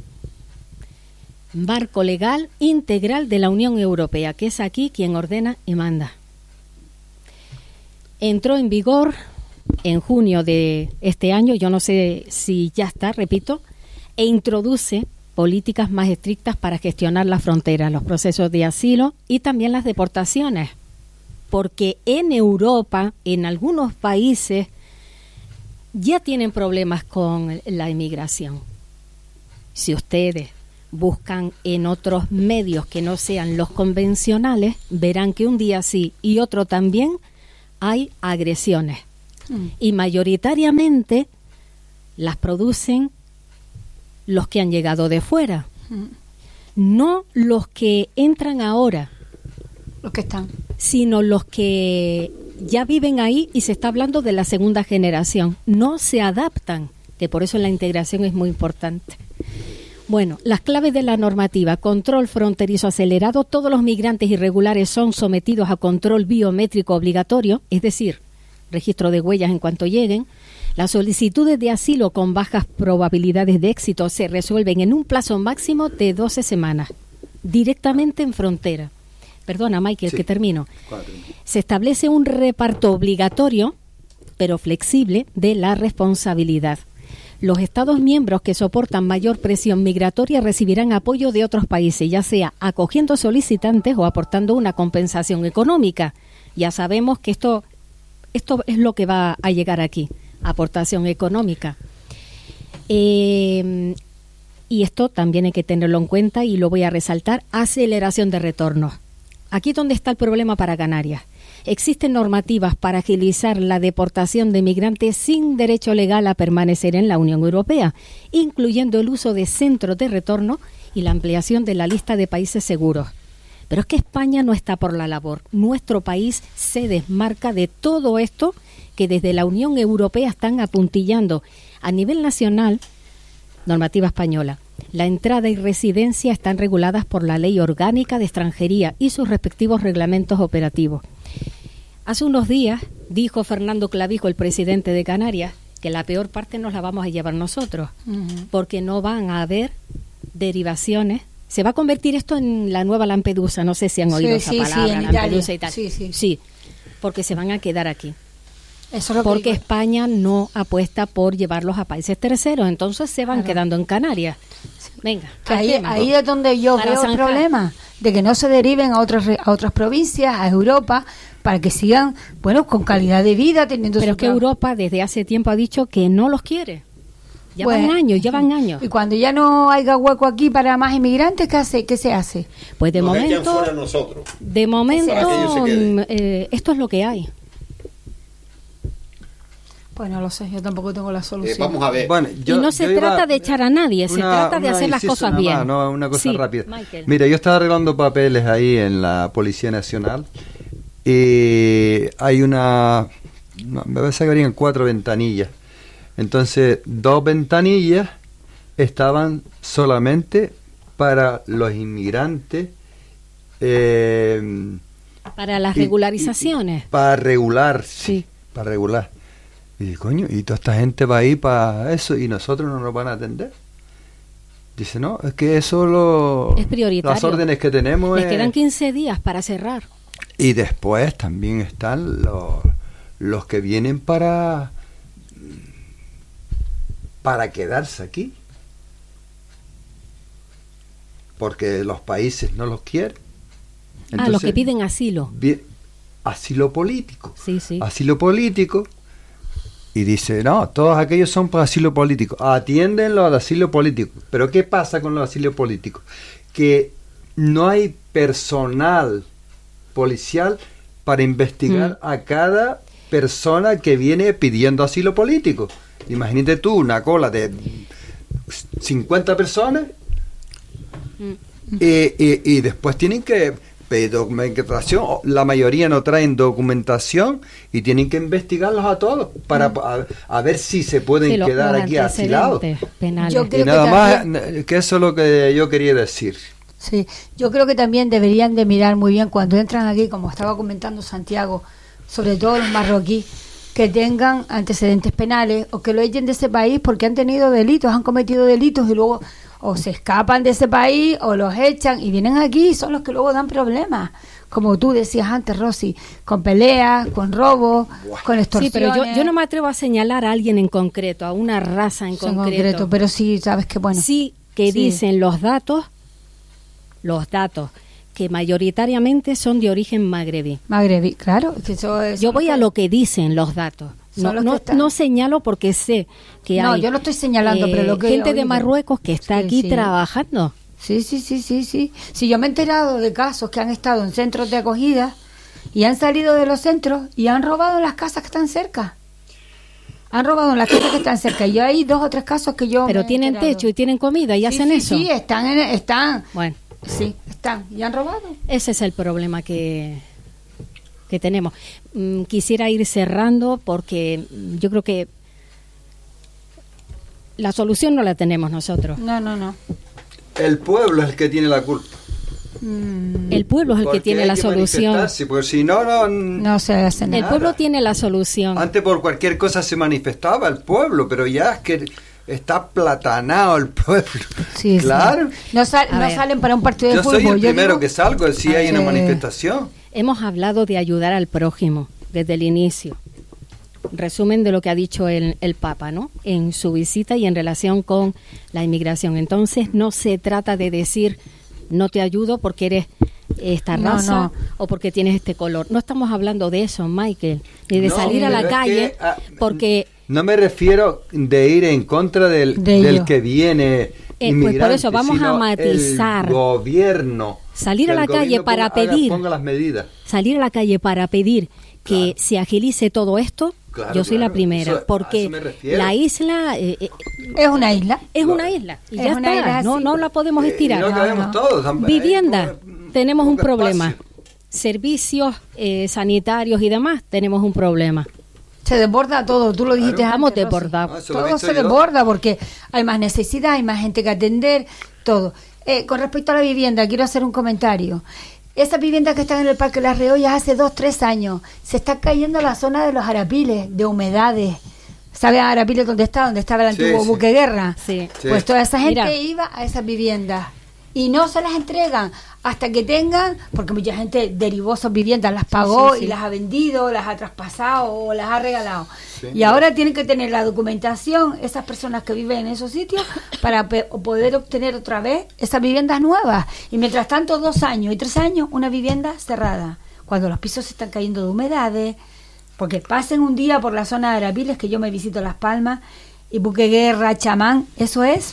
Speaker 3: Marco legal integral de la Unión Europea, que es aquí quien ordena y manda. Entró en vigor en junio de este año, yo no sé si ya está, repito, e introduce políticas más estrictas para gestionar las fronteras, los procesos de asilo y también las deportaciones. Porque en Europa, en algunos países, ya tienen problemas con la inmigración. Si ustedes buscan en otros medios que no sean los convencionales, verán que un día sí y otro también hay agresiones. Mm. Y mayoritariamente las producen los que han llegado de fuera. Mm. No los que entran ahora.
Speaker 1: Los que están.
Speaker 3: Sino los que ya viven ahí, y se está hablando de la segunda generación. No se adaptan, que por eso la integración es muy importante. Bueno, las claves de la normativa: control fronterizo acelerado. Todos los migrantes irregulares son sometidos a control biométrico obligatorio, es decir, registro de huellas en cuanto lleguen. Las solicitudes de asilo con bajas probabilidades de éxito se resuelven en un plazo máximo de doce semanas, directamente en frontera. Perdona, Michael, sí, que termino. Cuatro. Se establece un reparto obligatorio, pero flexible, de la responsabilidad. Los Estados miembros que soportan mayor presión migratoria recibirán apoyo de otros países, ya sea acogiendo solicitantes o aportando una compensación económica. Ya sabemos que esto, esto es lo que va a llegar aquí, aportación económica. Eh, y esto también hay que tenerlo en cuenta, y lo voy a resaltar: aceleración de retornos. Aquí es donde está el problema para Canarias. Existen normativas para agilizar la deportación de migrantes sin derecho legal a permanecer en la Unión Europea, incluyendo el uso de centros de retorno y la ampliación de la lista de países seguros. Pero es que España no está por la labor. Nuestro país se desmarca de todo esto que desde la Unión Europea están apuntillando. A nivel nacional, normativa española: la entrada y residencia están reguladas por la Ley Orgánica de Extranjería y sus respectivos reglamentos operativos. Hace unos días dijo Fernando Clavijo, el presidente de Canarias, que la peor parte nos la vamos a llevar nosotros, uh-huh. porque no van a haber derivaciones. Se va a convertir esto en la nueva Lampedusa, no sé si han oído sí, esa sí, palabra, sí, Lampedusa y tal. Sí, sí. sí, porque se van a quedar aquí. Eso es lo porque que España no apuesta por llevarlos a países terceros, entonces se van claro. quedando en Canarias. Venga,
Speaker 1: ahí, ahí es donde yo Para veo zanjar. el problema, de que no se deriven a otras a otras provincias, a Europa, para que sigan, bueno, con calidad de vida, teniendo.
Speaker 3: Pero es que Europa desde hace tiempo ha dicho que no los quiere. Ya bueno, van años, ya van años.
Speaker 1: Y cuando ya no haya hueco aquí para más inmigrantes, ¿qué hace? ¿Qué se hace?
Speaker 3: Pues de Nos momento, fuera nosotros. de momento, eh, esto es lo que hay.
Speaker 1: Pues no lo sé, yo tampoco tengo la solución.
Speaker 5: Eh, vamos a ver.
Speaker 3: Bueno, yo, y no se trata de echar a nadie,
Speaker 2: una,
Speaker 3: se trata de hacer las cosas bien.
Speaker 2: Más, no, una cosa
Speaker 3: sí,
Speaker 2: rápida.
Speaker 3: Michael.
Speaker 2: Mira, yo estaba arreglando papeles ahí en la Policía Nacional y hay una, no, me parece que habrían cuatro ventanillas. Entonces, dos ventanillas estaban solamente para los inmigrantes. Eh,
Speaker 3: para las y, regularizaciones.
Speaker 2: Y, y para regular, sí, sí, para regular. Y coño, y toda esta gente va ahí para eso y nosotros no nos van a atender. Dice, no, es que eso lo,
Speaker 3: es prioritario.
Speaker 2: Las órdenes que tenemos.
Speaker 3: Les
Speaker 2: es...
Speaker 3: quedan quince días para cerrar.
Speaker 2: Y después también están los, los que vienen para para quedarse aquí. Porque los países no los quieren.
Speaker 3: Entonces, ah, los que piden asilo.
Speaker 2: Bien, asilo político.
Speaker 3: Sí, sí.
Speaker 2: Asilo político. Y dice, no, todos aquellos son para asilo político. Atienden los de asilo político. Pero ¿qué pasa con los asilos políticos? Que no hay personal policial para investigar mm. a cada persona que viene pidiendo asilo político. Imagínate tú una cola de cincuenta personas mm. y, y, y después tienen que pedir documentación. La mayoría no traen documentación y tienen que investigarlos a todos para mm. a, a ver si se pueden sí, quedar aquí asilados.
Speaker 1: Yo creo
Speaker 2: y nada
Speaker 1: que
Speaker 2: más
Speaker 1: también,
Speaker 2: que eso es lo que yo quería decir.
Speaker 1: Sí, yo creo que también deberían de mirar muy bien cuando entran aquí, como estaba comentando Santiago, sobre todo los marroquíes, que tengan antecedentes penales o que lo echen de ese país porque han tenido delitos, han cometido delitos y luego o se escapan de ese país o los echan y vienen aquí y son los que luego dan problemas. Como tú decías antes, Rosy, con peleas, con robos, con extorsiones.
Speaker 3: Sí, pero yo, yo no me atrevo a señalar a alguien en concreto, a una raza en, concreto. en concreto.
Speaker 1: Pero sí, sabes que bueno.
Speaker 3: Sí, que sí. dicen los datos, los datos, que mayoritariamente son de origen magrebí.
Speaker 1: Magrebí, claro. Que eso es
Speaker 3: yo voy que... a lo que dicen los datos. No, no, no señalo porque sé que
Speaker 1: no,
Speaker 3: hay...
Speaker 1: No, yo no estoy señalando, eh, pero lo que...
Speaker 3: gente de Marruecos que está sí, aquí sí. trabajando.
Speaker 1: Sí, sí, sí, sí, sí. Sí, yo me he enterado de casos que han estado en centros de acogida y han salido de los centros y han robado en las casas que están cerca. Han robado en las casas que están cerca. Y hay dos o tres casos que yo...
Speaker 3: Pero tienen techo y tienen comida y
Speaker 1: sí,
Speaker 3: hacen
Speaker 1: sí,
Speaker 3: eso.
Speaker 1: Sí, están, en, están.
Speaker 3: Bueno.
Speaker 1: Sí, están. Y han robado.
Speaker 3: Ese es el problema que, que tenemos. Mm, quisiera ir cerrando porque yo creo que la solución no la tenemos nosotros.
Speaker 1: No, no, no.
Speaker 2: El pueblo es el que tiene la culpa.
Speaker 1: Mm,
Speaker 3: El pueblo es el
Speaker 2: Porque
Speaker 3: que tiene
Speaker 2: hay
Speaker 3: la
Speaker 2: que
Speaker 3: solución.
Speaker 2: manifestarse, porque si no, no...
Speaker 1: no se hace
Speaker 3: El
Speaker 1: nada.
Speaker 3: pueblo tiene la solución.
Speaker 2: Antes por cualquier cosa se manifestaba el pueblo, pero ya es que está platanado el pueblo.
Speaker 1: Sí,
Speaker 2: claro.
Speaker 1: sí. No, sal-
Speaker 3: A
Speaker 1: no
Speaker 3: ver.
Speaker 1: salen para un partido de
Speaker 2: Yo
Speaker 1: fútbol.
Speaker 2: soy el
Speaker 1: Yo
Speaker 2: primero
Speaker 1: digo-
Speaker 2: que salgo si hay una
Speaker 1: Eh,
Speaker 2: manifestación.
Speaker 3: Hemos hablado de ayudar al prójimo desde el inicio. Resumen de lo que ha dicho el, el Papa, ¿no? En su visita y en relación con la inmigración. Entonces, no se trata de decir no te ayudo porque eres esta
Speaker 1: No,
Speaker 3: raza
Speaker 1: no.
Speaker 3: o porque tienes este color. No estamos hablando de eso, Michael, ni de
Speaker 2: No,
Speaker 3: salir a la
Speaker 2: pero es
Speaker 3: calle
Speaker 2: que, ah,
Speaker 3: porque
Speaker 2: No me refiero de ir en contra del,
Speaker 1: De
Speaker 2: del
Speaker 1: ello.
Speaker 2: que viene
Speaker 3: Eh, pues por
Speaker 2: inmigrante,
Speaker 3: eso vamos a
Speaker 2: sino
Speaker 3: matizar.
Speaker 2: el gobierno.
Speaker 3: Salir
Speaker 2: Que
Speaker 3: a
Speaker 2: el
Speaker 3: la calle
Speaker 2: gobierno
Speaker 3: para
Speaker 2: ponga- haga-
Speaker 3: pedir.
Speaker 2: ponga las medidas.
Speaker 3: salir a la calle para pedir que
Speaker 2: Claro.
Speaker 3: se agilice todo esto,
Speaker 2: Claro,
Speaker 3: yo soy
Speaker 2: claro.
Speaker 3: la primera,
Speaker 2: Eso- a
Speaker 3: porque
Speaker 2: eso me refiero.
Speaker 3: la isla eh, eh,
Speaker 1: Es una isla.
Speaker 3: es
Speaker 2: Lo-
Speaker 3: una isla y
Speaker 1: Es
Speaker 3: ya
Speaker 1: una
Speaker 3: está,
Speaker 1: isla,
Speaker 3: no,
Speaker 1: sí.
Speaker 3: no la podemos
Speaker 2: Eh,
Speaker 3: estirar.
Speaker 2: y no
Speaker 1: No,
Speaker 2: cabemos
Speaker 1: no.
Speaker 2: todos. hay
Speaker 3: Vivienda,
Speaker 2: poca-
Speaker 3: tenemos un
Speaker 2: poco
Speaker 3: problema.
Speaker 2: espacio.
Speaker 3: Servicios eh, sanitarios y demás, tenemos un problema.
Speaker 1: Se desborda todo, tú lo dijiste
Speaker 2: Claro.
Speaker 3: Estamos
Speaker 1: antes, Rosy.
Speaker 3: desbordados.
Speaker 2: Ah, eso lo he
Speaker 1: Todo
Speaker 2: visto
Speaker 1: se
Speaker 2: yo.
Speaker 1: desborda porque hay más necesidad, hay más gente que atender, todo. Eh, con respecto a la vivienda, quiero hacer un comentario. Esas viviendas que están en el Parque Las Reollas hace dos, tres años, se está cayendo la zona de los Arapiles, de humedades. ¿Sabes Arapiles dónde está? Donde estaba el
Speaker 2: Sí,
Speaker 1: antiguo
Speaker 2: sí.
Speaker 1: buque guerra.
Speaker 3: Sí.
Speaker 2: Sí.
Speaker 1: Pues toda esa gente
Speaker 3: Mira.
Speaker 1: iba a esas viviendas y no se las entregan hasta que tengan, porque mucha gente derivó esas viviendas, las pagó
Speaker 3: sí, sí.
Speaker 1: y las ha vendido, las ha traspasado o las ha regalado.
Speaker 2: Sí.
Speaker 1: Y ahora tienen que tener la documentación, esas personas que viven en esos sitios, para pe- poder obtener otra vez esas viviendas nuevas. Y mientras tanto, dos años y tres años, una vivienda cerrada. Cuando los pisos se están cayendo de humedades, porque pasen un día por la zona de Arapiles, que yo me visito Las Palmas, y Buque Guerra, Chamán, eso es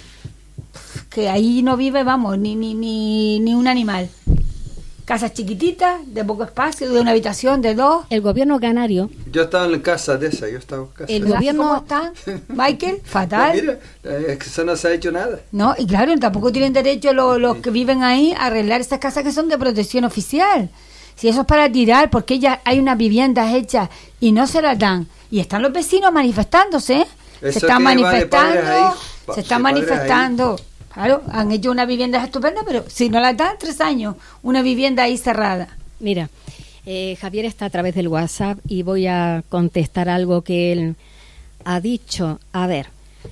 Speaker 1: que ahí no vive, vamos, ni, ni, ni, ni un animal. Casas chiquititas, de poco espacio, de una habitación, de dos.
Speaker 3: El gobierno canario,
Speaker 2: Yo estaba en casa de esa, yo estaba en casa.
Speaker 3: El
Speaker 2: de esa.
Speaker 3: gobierno-
Speaker 1: ¿Cómo están, Michael? Fatal.
Speaker 2: Pues mira, es que eso no se ha hecho nada.
Speaker 1: No, y claro, tampoco tienen derecho los, los que viven ahí a arreglar esas casas que son de protección oficial. Si eso es para tirar, porque ya hay unas viviendas hechas y no se las dan. Y están los vecinos manifestándose, ¿eh? Se
Speaker 2: Eso
Speaker 1: están
Speaker 2: que va de
Speaker 1: manifestando,
Speaker 2: padres a hijos, pa-
Speaker 1: se están
Speaker 2: de padres a
Speaker 1: manifestando. Claro, han hecho una vivienda estupenda, pero si no la dan, tres años, una vivienda ahí cerrada.
Speaker 3: mira, eh, Javier está a través del WhatsApp y voy a contestar algo que él ha dicho. A ver,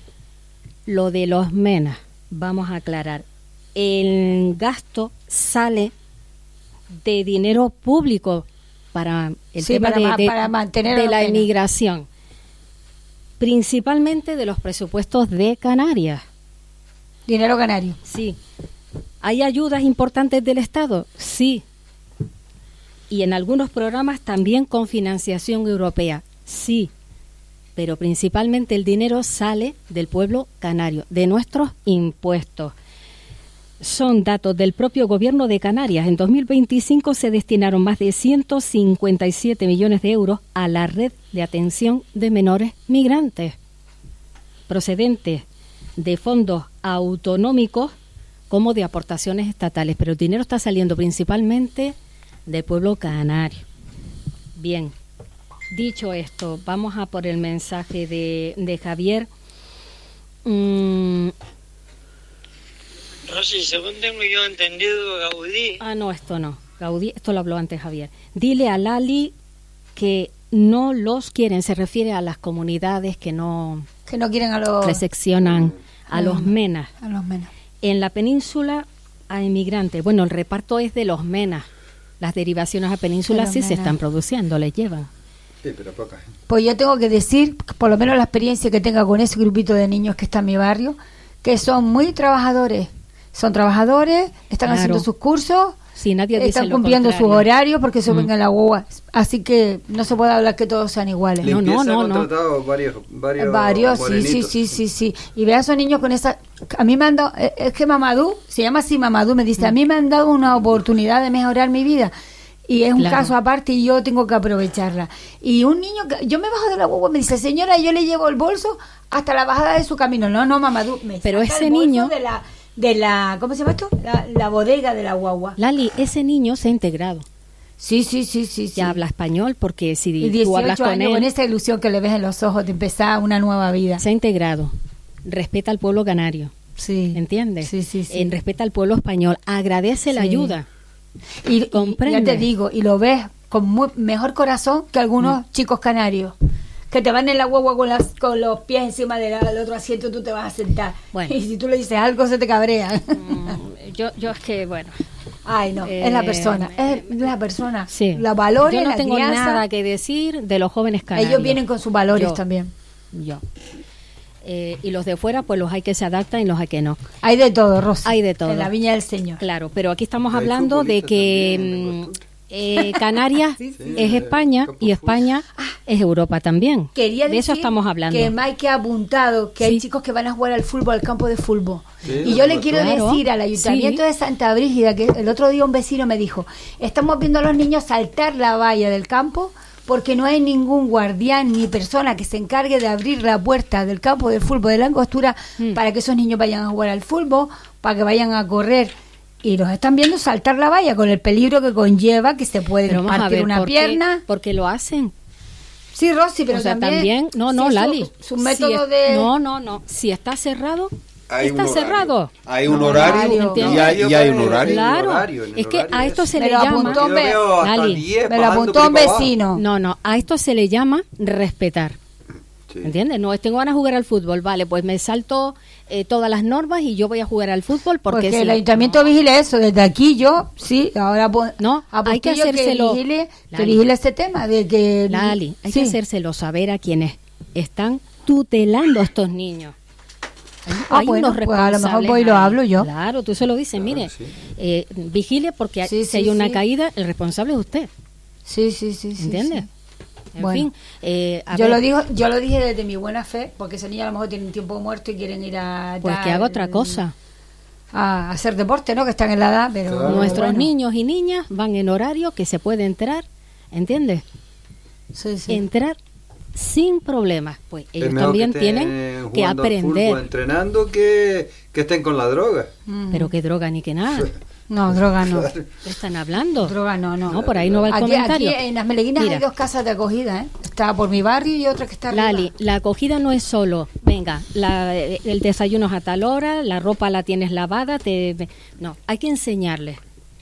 Speaker 3: lo de los MENA, vamos a aclarar. El gasto sale de dinero público para el
Speaker 1: Sí,
Speaker 3: tema
Speaker 1: para
Speaker 3: de,
Speaker 1: ma-
Speaker 3: de-
Speaker 1: para mantener a
Speaker 3: de
Speaker 1: los
Speaker 3: la
Speaker 1: MENA.
Speaker 3: inmigración, principalmente de los presupuestos de Canarias.
Speaker 1: Dinero canario.
Speaker 3: Sí. ¿Hay ayudas importantes del Estado? Sí. Y en algunos programas también con financiación europea. Sí. Pero principalmente el dinero sale del pueblo canario, de nuestros impuestos. Son datos del propio gobierno de Canarias. En dos mil veinticinco se destinaron más de ciento cincuenta y siete millones de euros a la red de atención de menores migrantes, procedentes de fondos autonómicos como de aportaciones estatales, pero el dinero está saliendo principalmente del pueblo canario. Bien, dicho esto, vamos a por el mensaje de, de Javier. Mm,
Speaker 6: Rosy, según tengo yo entendido, Gaudí,
Speaker 3: ah, no, esto no. Gaudí, esto lo habló antes Javier. Dile a Lali que no los quieren, se refiere a las comunidades que no
Speaker 1: Que no quieren a los,
Speaker 3: recepcionan a los
Speaker 1: Mm.
Speaker 3: MENA.
Speaker 1: a los menos.
Speaker 3: En la península a inmigrantes. Bueno, el reparto es de los MENA. Las derivaciones a península
Speaker 1: De los
Speaker 3: sí se
Speaker 1: MENA.
Speaker 3: están produciendo, les llevan.
Speaker 2: Sí, pero poca gente.
Speaker 1: Pues yo tengo que decir, por lo menos la experiencia que tenga con ese grupito de niños que está en mi barrio, que son muy trabajadores. Son trabajadores, están
Speaker 3: Claro.
Speaker 1: haciendo sus cursos,
Speaker 3: Sí, nadie dice
Speaker 1: están
Speaker 3: lo
Speaker 1: cumpliendo sus
Speaker 3: contrario.
Speaker 1: horarios porque se
Speaker 3: Mm.
Speaker 1: ven en la guagua. Así que no se puede hablar que todos sean iguales.
Speaker 3: No, no,
Speaker 2: Limpieza
Speaker 3: no,
Speaker 2: ha
Speaker 3: no.
Speaker 2: contratado varios, varios,
Speaker 1: Varios, sí, sí,
Speaker 2: morenitos.
Speaker 1: sí, sí, sí. Y ve a esos niños con esa... A mí me han dado... eh, Es que Mamadou, se llama así Mamadou, me dice, a mí me han dado una oportunidad de mejorar mi vida. y es un
Speaker 3: Claro.
Speaker 1: caso aparte y yo tengo que aprovecharla. Y un niño, que yo me bajo de la guagua y me dice, señora, yo le llevo el bolso hasta la bajada de su camino. No, no, mamá, tú me
Speaker 3: Pero
Speaker 1: saca
Speaker 3: ese
Speaker 1: el bolso
Speaker 3: niño-
Speaker 1: de la, de la, ¿cómo se llama esto? La, la bodega de la guagua.
Speaker 3: Lali, ese niño se ha integrado.
Speaker 1: Sí, sí, sí, sí. sí.
Speaker 3: Ya habla español porque si
Speaker 1: Y
Speaker 3: tú hablas
Speaker 1: dieciocho
Speaker 3: con
Speaker 1: años
Speaker 3: él,
Speaker 1: con esa ilusión que le ves en los ojos de empezar una nueva vida.
Speaker 3: se ha integrado. Respeta al pueblo canario.
Speaker 1: Sí.
Speaker 3: ¿Entiendes?
Speaker 1: Sí, sí, sí.
Speaker 3: En respeta al pueblo español. Agradece la
Speaker 1: Sí.
Speaker 3: ayuda.
Speaker 1: Y, y
Speaker 3: Comprende.
Speaker 1: ya te digo, y lo ves con muy, mejor corazón que algunos
Speaker 3: Mm.
Speaker 1: chicos canarios. Que te van en la guagua con, las, con los pies encima del, del otro asiento, tú te vas a sentar.
Speaker 3: Bueno.
Speaker 1: Y si tú le dices algo, se te cabrea.
Speaker 3: Mm, yo, yo es que, bueno,
Speaker 1: Ay, no, es la
Speaker 3: Eh,
Speaker 1: persona, es la persona.
Speaker 3: sí.
Speaker 1: La valores,
Speaker 3: Yo no
Speaker 1: la
Speaker 3: tengo
Speaker 1: crianza.
Speaker 3: nada que decir de los jóvenes canarios.
Speaker 1: Ellos vienen con sus valores
Speaker 3: Yo.
Speaker 1: también.
Speaker 3: Yo. Eh, y los de fuera, pues los hay que se adaptan y los hay que no.
Speaker 1: Hay de todo, Rosa.
Speaker 3: Hay de todo.
Speaker 1: En la viña del Señor.
Speaker 3: Claro, pero aquí estamos
Speaker 2: Hay
Speaker 3: hablando de
Speaker 2: futbolistas
Speaker 3: que
Speaker 2: también,
Speaker 3: mm, eh, Canarias
Speaker 1: Sí, sí.
Speaker 3: es España
Speaker 2: Campo
Speaker 3: y España es Europa también.
Speaker 1: Quería
Speaker 3: de eso
Speaker 1: decir
Speaker 3: estamos hablando.
Speaker 1: que Mike ha apuntado que hay
Speaker 3: Sí.
Speaker 1: chicos que van a jugar al fútbol, al campo de fútbol.
Speaker 2: Sí,
Speaker 1: y yo le
Speaker 2: claro.
Speaker 1: quiero
Speaker 3: Claro.
Speaker 1: decir al ayuntamiento
Speaker 3: Sí.
Speaker 1: de Santa Brígida, que el otro día un vecino me dijo, estamos viendo a los niños saltar la valla del campo porque no hay ningún guardián ni persona que se encargue de abrir la puerta del campo de fútbol de la Angostura
Speaker 3: Mm.
Speaker 1: para que esos niños vayan a jugar al fútbol, para que vayan a correr. Y los están viendo saltar la valla con el peligro que conlleva, que se puede
Speaker 3: Pero vamos a
Speaker 1: partir
Speaker 3: ver,
Speaker 1: una
Speaker 3: ¿por qué?
Speaker 1: pierna.
Speaker 3: Porque lo hacen.
Speaker 1: Sí, Rosy, pero
Speaker 3: o sea,
Speaker 1: también,
Speaker 3: no, no,
Speaker 1: sí, su-
Speaker 3: Lali.
Speaker 1: Su, método
Speaker 3: Si es-
Speaker 1: de...
Speaker 3: No, no, no. Si está cerrado,
Speaker 5: Hay
Speaker 3: está
Speaker 5: un horario.
Speaker 3: cerrado.
Speaker 5: Hay un
Speaker 1: No,
Speaker 5: horario
Speaker 1: horario.
Speaker 5: y hay, y hay un
Speaker 2: En el
Speaker 5: horario.
Speaker 3: Claro.
Speaker 2: horario, en el
Speaker 3: Es que
Speaker 2: horario
Speaker 3: a esto
Speaker 2: ese.
Speaker 3: se
Speaker 1: Me
Speaker 3: le
Speaker 1: lo
Speaker 3: llama.
Speaker 1: apuntó.
Speaker 2: Yo veo hasta
Speaker 3: Lali,
Speaker 2: diez
Speaker 1: me lo
Speaker 2: bajando
Speaker 1: apuntó
Speaker 2: por
Speaker 1: un
Speaker 2: ahí para
Speaker 1: vecino.
Speaker 3: No, no, a esto se le llama respetar.
Speaker 2: abajo. Sí.
Speaker 3: ¿Entiendes? No, es tengo ganas de jugar al fútbol. Vale, pues me salto eh, todas las normas y yo voy a jugar al fútbol porque,
Speaker 1: Porque
Speaker 3: sí.
Speaker 1: el ayuntamiento vigile eso. Desde aquí yo, sí, ahora pon-
Speaker 3: No, hay que
Speaker 1: apostillo
Speaker 3: hacérselo.
Speaker 1: Que vigile, que
Speaker 3: Lali.
Speaker 1: vigile ese tema de que...
Speaker 3: Lali, hay
Speaker 1: sí.
Speaker 3: que hacérselo saber a quienes están tutelando a estos niños.
Speaker 1: Ah,
Speaker 3: Hay
Speaker 1: bueno,
Speaker 3: unos
Speaker 1: pues a lo mejor
Speaker 3: responsables
Speaker 1: voy y lo
Speaker 3: ahí.
Speaker 1: hablo yo.
Speaker 3: Claro, tú se lo dices, mire,
Speaker 2: sí.
Speaker 3: eh, vigile porque
Speaker 1: Sí,
Speaker 3: si
Speaker 1: sí,
Speaker 3: hay una
Speaker 1: sí.
Speaker 3: caída, el responsable es usted,
Speaker 1: Sí, sí, sí. sí,
Speaker 3: ¿entiendes?
Speaker 1: sí.
Speaker 3: En
Speaker 1: Bueno.
Speaker 3: fin, eh, a
Speaker 1: Yo
Speaker 3: ver,
Speaker 1: lo digo, yo lo dije desde mi buena fe, porque ese niño a lo mejor tiene un tiempo muerto y quieren ir a...
Speaker 3: pues que
Speaker 1: dar-
Speaker 3: haga otra cosa.
Speaker 1: A hacer deporte, ¿no? Que están en la edad, pero...
Speaker 2: Claro.
Speaker 3: Nuestros
Speaker 1: bueno.
Speaker 3: niños y niñas van en horario que se puede entrar, ¿entiendes?
Speaker 1: Sí, sí.
Speaker 3: Entrar sin problemas. Pues
Speaker 2: Es
Speaker 3: ellos
Speaker 2: mejor
Speaker 3: también
Speaker 2: que
Speaker 3: tienen
Speaker 2: estén
Speaker 3: que
Speaker 2: jugando al
Speaker 3: aprender.
Speaker 2: fútbol, entrenando, que, que estén con la droga.
Speaker 1: Mm.
Speaker 3: Pero qué droga ni qué nada.
Speaker 1: No, droga no.
Speaker 3: ¿Qué están hablando?
Speaker 1: Droga no, no.
Speaker 3: No, por ahí no va el
Speaker 1: Aquí,
Speaker 3: comentario.
Speaker 1: aquí en las Meleguinas
Speaker 3: Mira.
Speaker 1: hay dos casas de acogida, ¿eh? Está por mi barrio y otra que está arriba.
Speaker 3: Lali, la acogida no es solo, venga, la- el desayuno es a tal hora, la ropa la tienes lavada, te, no, hay que enseñarles.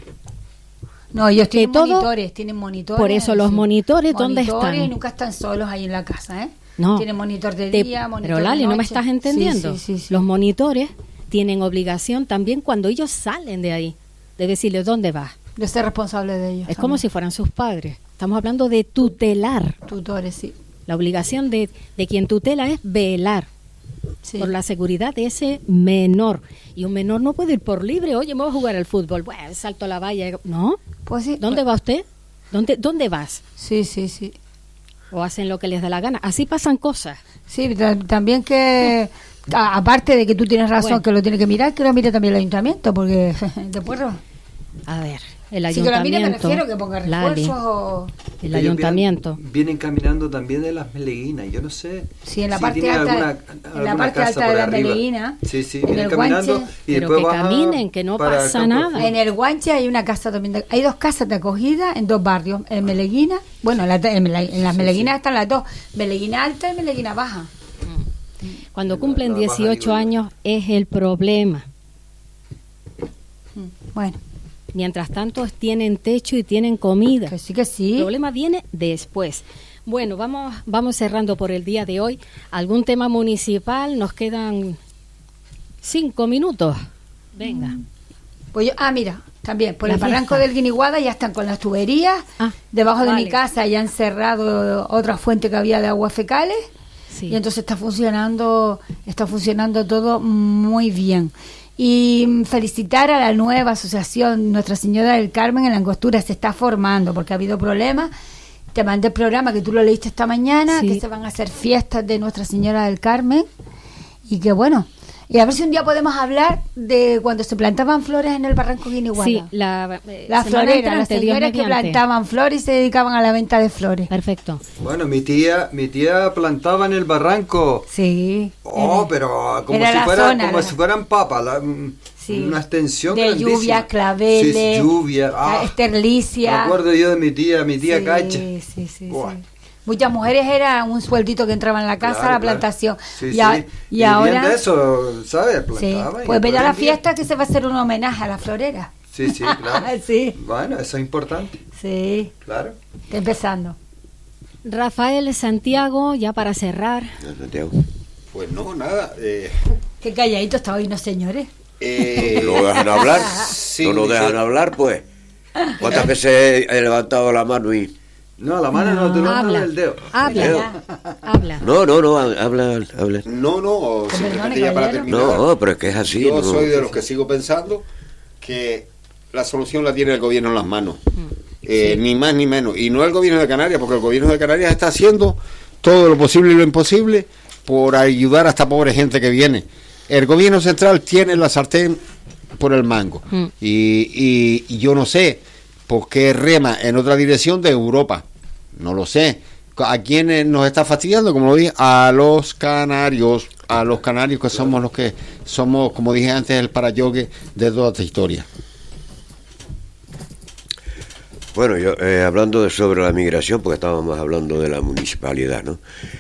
Speaker 1: No, ellos
Speaker 3: Que
Speaker 1: tienen
Speaker 3: todo-
Speaker 1: monitores, tienen monitores.
Speaker 3: Por eso los monitores, ¿dónde
Speaker 1: Monitores
Speaker 3: están?
Speaker 1: y nunca están solos ahí en la casa, ¿eh?
Speaker 3: No.
Speaker 1: Tienen monitor de
Speaker 3: Te-
Speaker 1: día, monitor
Speaker 3: pero Lali,
Speaker 1: de
Speaker 3: ¿no me
Speaker 1: noche.
Speaker 3: estás entendiendo?
Speaker 1: Sí, sí, sí, sí.
Speaker 3: Los monitores tienen obligación también cuando ellos salen de ahí, de decirles dónde vas.
Speaker 1: Yo soy responsable de ellos.
Speaker 3: Es como si fueran sus padres. Estamos hablando de tutelar.
Speaker 1: Tutores, sí.
Speaker 3: La obligación de, de quien tutela es velar
Speaker 1: sí.
Speaker 3: por la seguridad de ese menor. Y un menor no puede ir por libre. Oye, me voy a jugar al fútbol. Bueno, salto la valla. No.
Speaker 1: Pues sí.
Speaker 3: ¿Dónde va usted? ¿Dónde, ¿Dónde vas?
Speaker 1: Sí, sí, sí.
Speaker 3: O hacen lo que les da la gana. Así pasan cosas.
Speaker 1: Sí, ta- también que... a- aparte de que tú tienes razón,
Speaker 3: Bueno.
Speaker 1: que lo tiene que mirar, que lo mire también el ayuntamiento, porque después...
Speaker 3: A ver, el
Speaker 1: Si que lo mire me
Speaker 3: ayuntamiento.
Speaker 1: refiero, que ponga
Speaker 3: Lali,
Speaker 1: refuerzos o...
Speaker 3: el
Speaker 2: Ellos
Speaker 3: ayuntamiento.
Speaker 2: Vienen, vienen caminando también de las Meleguinas, yo no sé.
Speaker 1: Sí, en la
Speaker 2: si
Speaker 1: parte
Speaker 2: tienen
Speaker 1: alta,
Speaker 2: alguna-
Speaker 1: en la
Speaker 2: alguna
Speaker 1: parte
Speaker 2: casa
Speaker 1: alta de
Speaker 2: por
Speaker 1: la
Speaker 2: arriba.
Speaker 1: Meleguina,
Speaker 2: Sí, sí,
Speaker 1: en
Speaker 2: vienen
Speaker 1: el
Speaker 2: caminando
Speaker 1: Guanche.
Speaker 2: y
Speaker 3: Pero
Speaker 2: después
Speaker 3: que
Speaker 2: bajan
Speaker 3: caminen, que no
Speaker 2: para el
Speaker 3: pasa
Speaker 2: campo de
Speaker 3: nada.
Speaker 2: fútbol.
Speaker 1: En el Guanche hay una casa también, de- hay dos casas de acogida en dos barrios, en Meleguina, bueno, en, la- en la- en las Meleguinas están las dos, Meleguina alta y Meleguina baja.
Speaker 3: Cuando
Speaker 2: La-
Speaker 3: cumplen
Speaker 2: la baja,
Speaker 3: dieciocho
Speaker 2: digo yo.
Speaker 3: años es el problema.
Speaker 1: Bueno,
Speaker 3: Mientras tanto tienen techo y tienen comida.
Speaker 1: que sí que
Speaker 3: El
Speaker 1: sí.
Speaker 3: problema viene después. Bueno, vamos, vamos cerrando por el día de hoy. ¿Algún tema municipal? Nos quedan cinco minutos. Venga.
Speaker 1: Pues yo, ah, mira, también, por
Speaker 3: La
Speaker 1: el barranco
Speaker 3: fiesta.
Speaker 1: del Guiniguada ya están con las tuberías,
Speaker 3: Ah,
Speaker 1: debajo de
Speaker 3: vale.
Speaker 1: mi casa ya han cerrado otra fuente que había de aguas fecales.
Speaker 3: Sí.
Speaker 1: Y entonces está funcionando, está funcionando todo muy bien. Y mm, felicitar a la nueva asociación Nuestra Señora del Carmen en la Angostura, se está formando porque ha habido problemas. Te mandé el programa que tú lo leíste esta mañana,
Speaker 3: Sí.
Speaker 1: que se van a hacer fiestas de Nuestra Señora del Carmen y que bueno, Y a ver si un día podemos hablar de cuando se plantaban flores en el barranco Guiniguana.
Speaker 3: Sí, la, eh,
Speaker 1: las
Speaker 3: semana
Speaker 1: floreras,
Speaker 3: entrante,
Speaker 1: las
Speaker 3: Dios
Speaker 1: señoras que
Speaker 3: mediante.
Speaker 1: plantaban flores y se dedicaban a la venta de flores.
Speaker 3: Perfecto.
Speaker 2: Bueno, mi tía, mi tía plantaba en el barranco.
Speaker 1: Sí.
Speaker 2: Oh,
Speaker 1: era-
Speaker 2: pero como
Speaker 1: era
Speaker 2: si
Speaker 1: la
Speaker 2: fuera,
Speaker 1: zona,
Speaker 2: como
Speaker 1: la-
Speaker 2: si fueran papas, la- mm,
Speaker 1: Sí.
Speaker 2: una extensión
Speaker 1: de
Speaker 2: grandísima.
Speaker 1: lluvia, claveles,
Speaker 2: Sí, lluvia. Ah,
Speaker 1: la esterlicia.
Speaker 2: me acuerdo yo de mi tía, mi tía
Speaker 1: sí,
Speaker 2: Cacha.
Speaker 1: Sí, sí, sí.
Speaker 2: Buah.
Speaker 1: Muchas mujeres era un sueldito que entraba en la casa
Speaker 2: Claro,
Speaker 1: a la
Speaker 2: claro.
Speaker 1: plantación.
Speaker 2: Sí,
Speaker 1: y, a-
Speaker 2: sí.
Speaker 1: y
Speaker 2: Vivían
Speaker 1: ahora...
Speaker 2: de eso, ¿sabes?
Speaker 1: Sí.
Speaker 2: Plantaban. y
Speaker 1: Pues ven a la
Speaker 2: vendían.
Speaker 1: fiesta que se va a hacer un homenaje a la florera.
Speaker 2: Sí, sí, claro.
Speaker 1: Sí.
Speaker 2: Bueno, eso es importante,
Speaker 1: Sí,
Speaker 2: claro.
Speaker 1: está empezando.
Speaker 3: Rafael Santiago, ya para cerrar.
Speaker 4: Santiago.
Speaker 5: Pues no, nada. Eh,
Speaker 1: Qué calladito está hoy, ¿no, señores?
Speaker 5: eh,
Speaker 4: ¿No lo dejan hablar?
Speaker 5: Sí,
Speaker 4: ¿No nos
Speaker 5: dice-
Speaker 4: dejan hablar, pues? ¿Cuántas veces he levantado la mano y...?
Speaker 2: No, la mano no, te lo
Speaker 3: Habla.
Speaker 2: el dedo.
Speaker 3: Habla.
Speaker 4: Leo.
Speaker 3: Habla.
Speaker 4: No, no, no, habla, habla.
Speaker 5: No, no, simplemente ya para terminar.
Speaker 4: No, pero es que es así.
Speaker 5: Yo
Speaker 4: no.
Speaker 5: soy de los que sigo pensando que la solución la tiene el gobierno en las manos. Eh, Ni más ni menos. Y no el gobierno de Canarias, porque el gobierno de Canarias está haciendo todo lo posible y lo imposible por ayudar a esta pobre gente que viene. El gobierno central tiene la sartén por el mango.
Speaker 3: Mm.
Speaker 5: Y, y- y yo no sé por qué rema en otra dirección de Europa. No lo sé. ¿A quiénes nos está fastidiando? Como lo dije, a los canarios. A los canarios que somos los que somos, como dije antes, el parayogue de toda esta historia.
Speaker 4: Bueno, yo eh, hablando de, sobre la migración, porque estábamos hablando de la municipalidad, ¿no?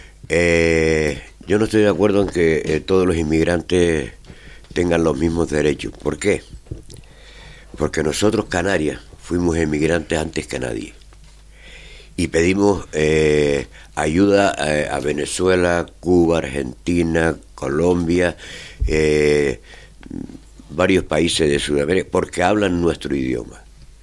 Speaker 4: Eh, yo no estoy de acuerdo en que eh, todos los inmigrantes tengan los mismos derechos. ¿Por qué? Porque nosotros, Canarias, fuimos inmigrantes antes que nadie. Y pedimos eh, ayuda eh, a Venezuela, Cuba, Argentina, Colombia, eh, varios países de Sudamérica, porque hablan nuestro idioma.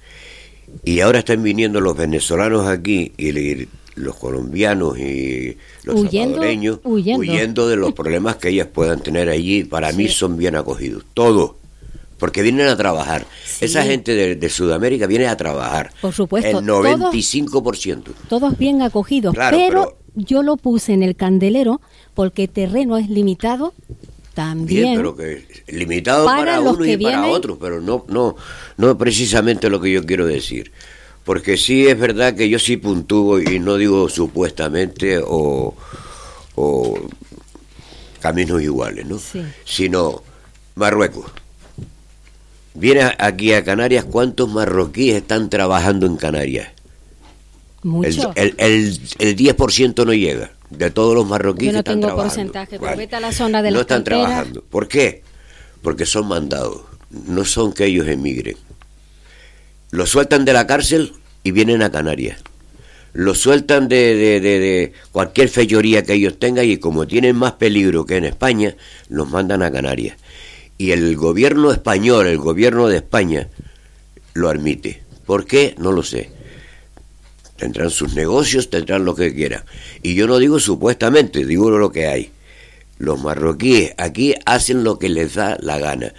Speaker 4: Y ahora están viniendo los venezolanos aquí y le- los colombianos y los
Speaker 3: Huyendo,
Speaker 4: salvadoreños
Speaker 3: huyendo.
Speaker 4: huyendo de los problemas que ellas puedan tener allí. Para mí
Speaker 3: Sí.
Speaker 4: son bien acogidos, todos, porque vienen a trabajar.
Speaker 3: Sí.
Speaker 4: Esa gente de, de Sudamérica viene a trabajar.
Speaker 3: Por supuesto,
Speaker 4: El noventa y cinco por ciento.
Speaker 3: Todos bien acogidos,
Speaker 4: Claro,
Speaker 3: pero,
Speaker 4: pero-
Speaker 3: yo lo puse en el candelero porque terreno es limitado también.
Speaker 4: Bien, pero que limitado
Speaker 3: para
Speaker 4: para,
Speaker 3: los
Speaker 4: unos
Speaker 3: que
Speaker 4: y para
Speaker 3: vienen-
Speaker 4: otros, pero no, no, no precisamente lo que yo quiero decir. Porque sí es verdad que yo sí puntúo y no digo supuestamente o, o caminos iguales, ¿no?
Speaker 3: Sí.
Speaker 4: Sino Marruecos. Viene aquí a Canarias, ¿cuántos marroquíes están trabajando en Canarias? El,
Speaker 3: Mucho.
Speaker 4: el, el, el diez por ciento no llega de todos los marroquíes
Speaker 3: Yo no
Speaker 4: que están
Speaker 3: tengo
Speaker 4: trabajando.
Speaker 3: porcentaje, pero
Speaker 4: Vale.
Speaker 3: vete a la zona de
Speaker 4: No
Speaker 3: las
Speaker 4: están
Speaker 3: canteras.
Speaker 4: trabajando. ¿Por qué? Porque son mandados. No son que ellos emigren. Los sueltan de la cárcel y vienen a Canarias. Los sueltan de, de, de, de cualquier fechoría que ellos tengan y como tienen más peligro que en España, los mandan a Canarias. Y el gobierno español, el gobierno de España, lo admite. ¿Por qué? No lo sé. Tendrán sus negocios, tendrán lo que quieran. Y yo no digo supuestamente, digo lo que hay. Los marroquíes aquí hacen lo que les da la gana.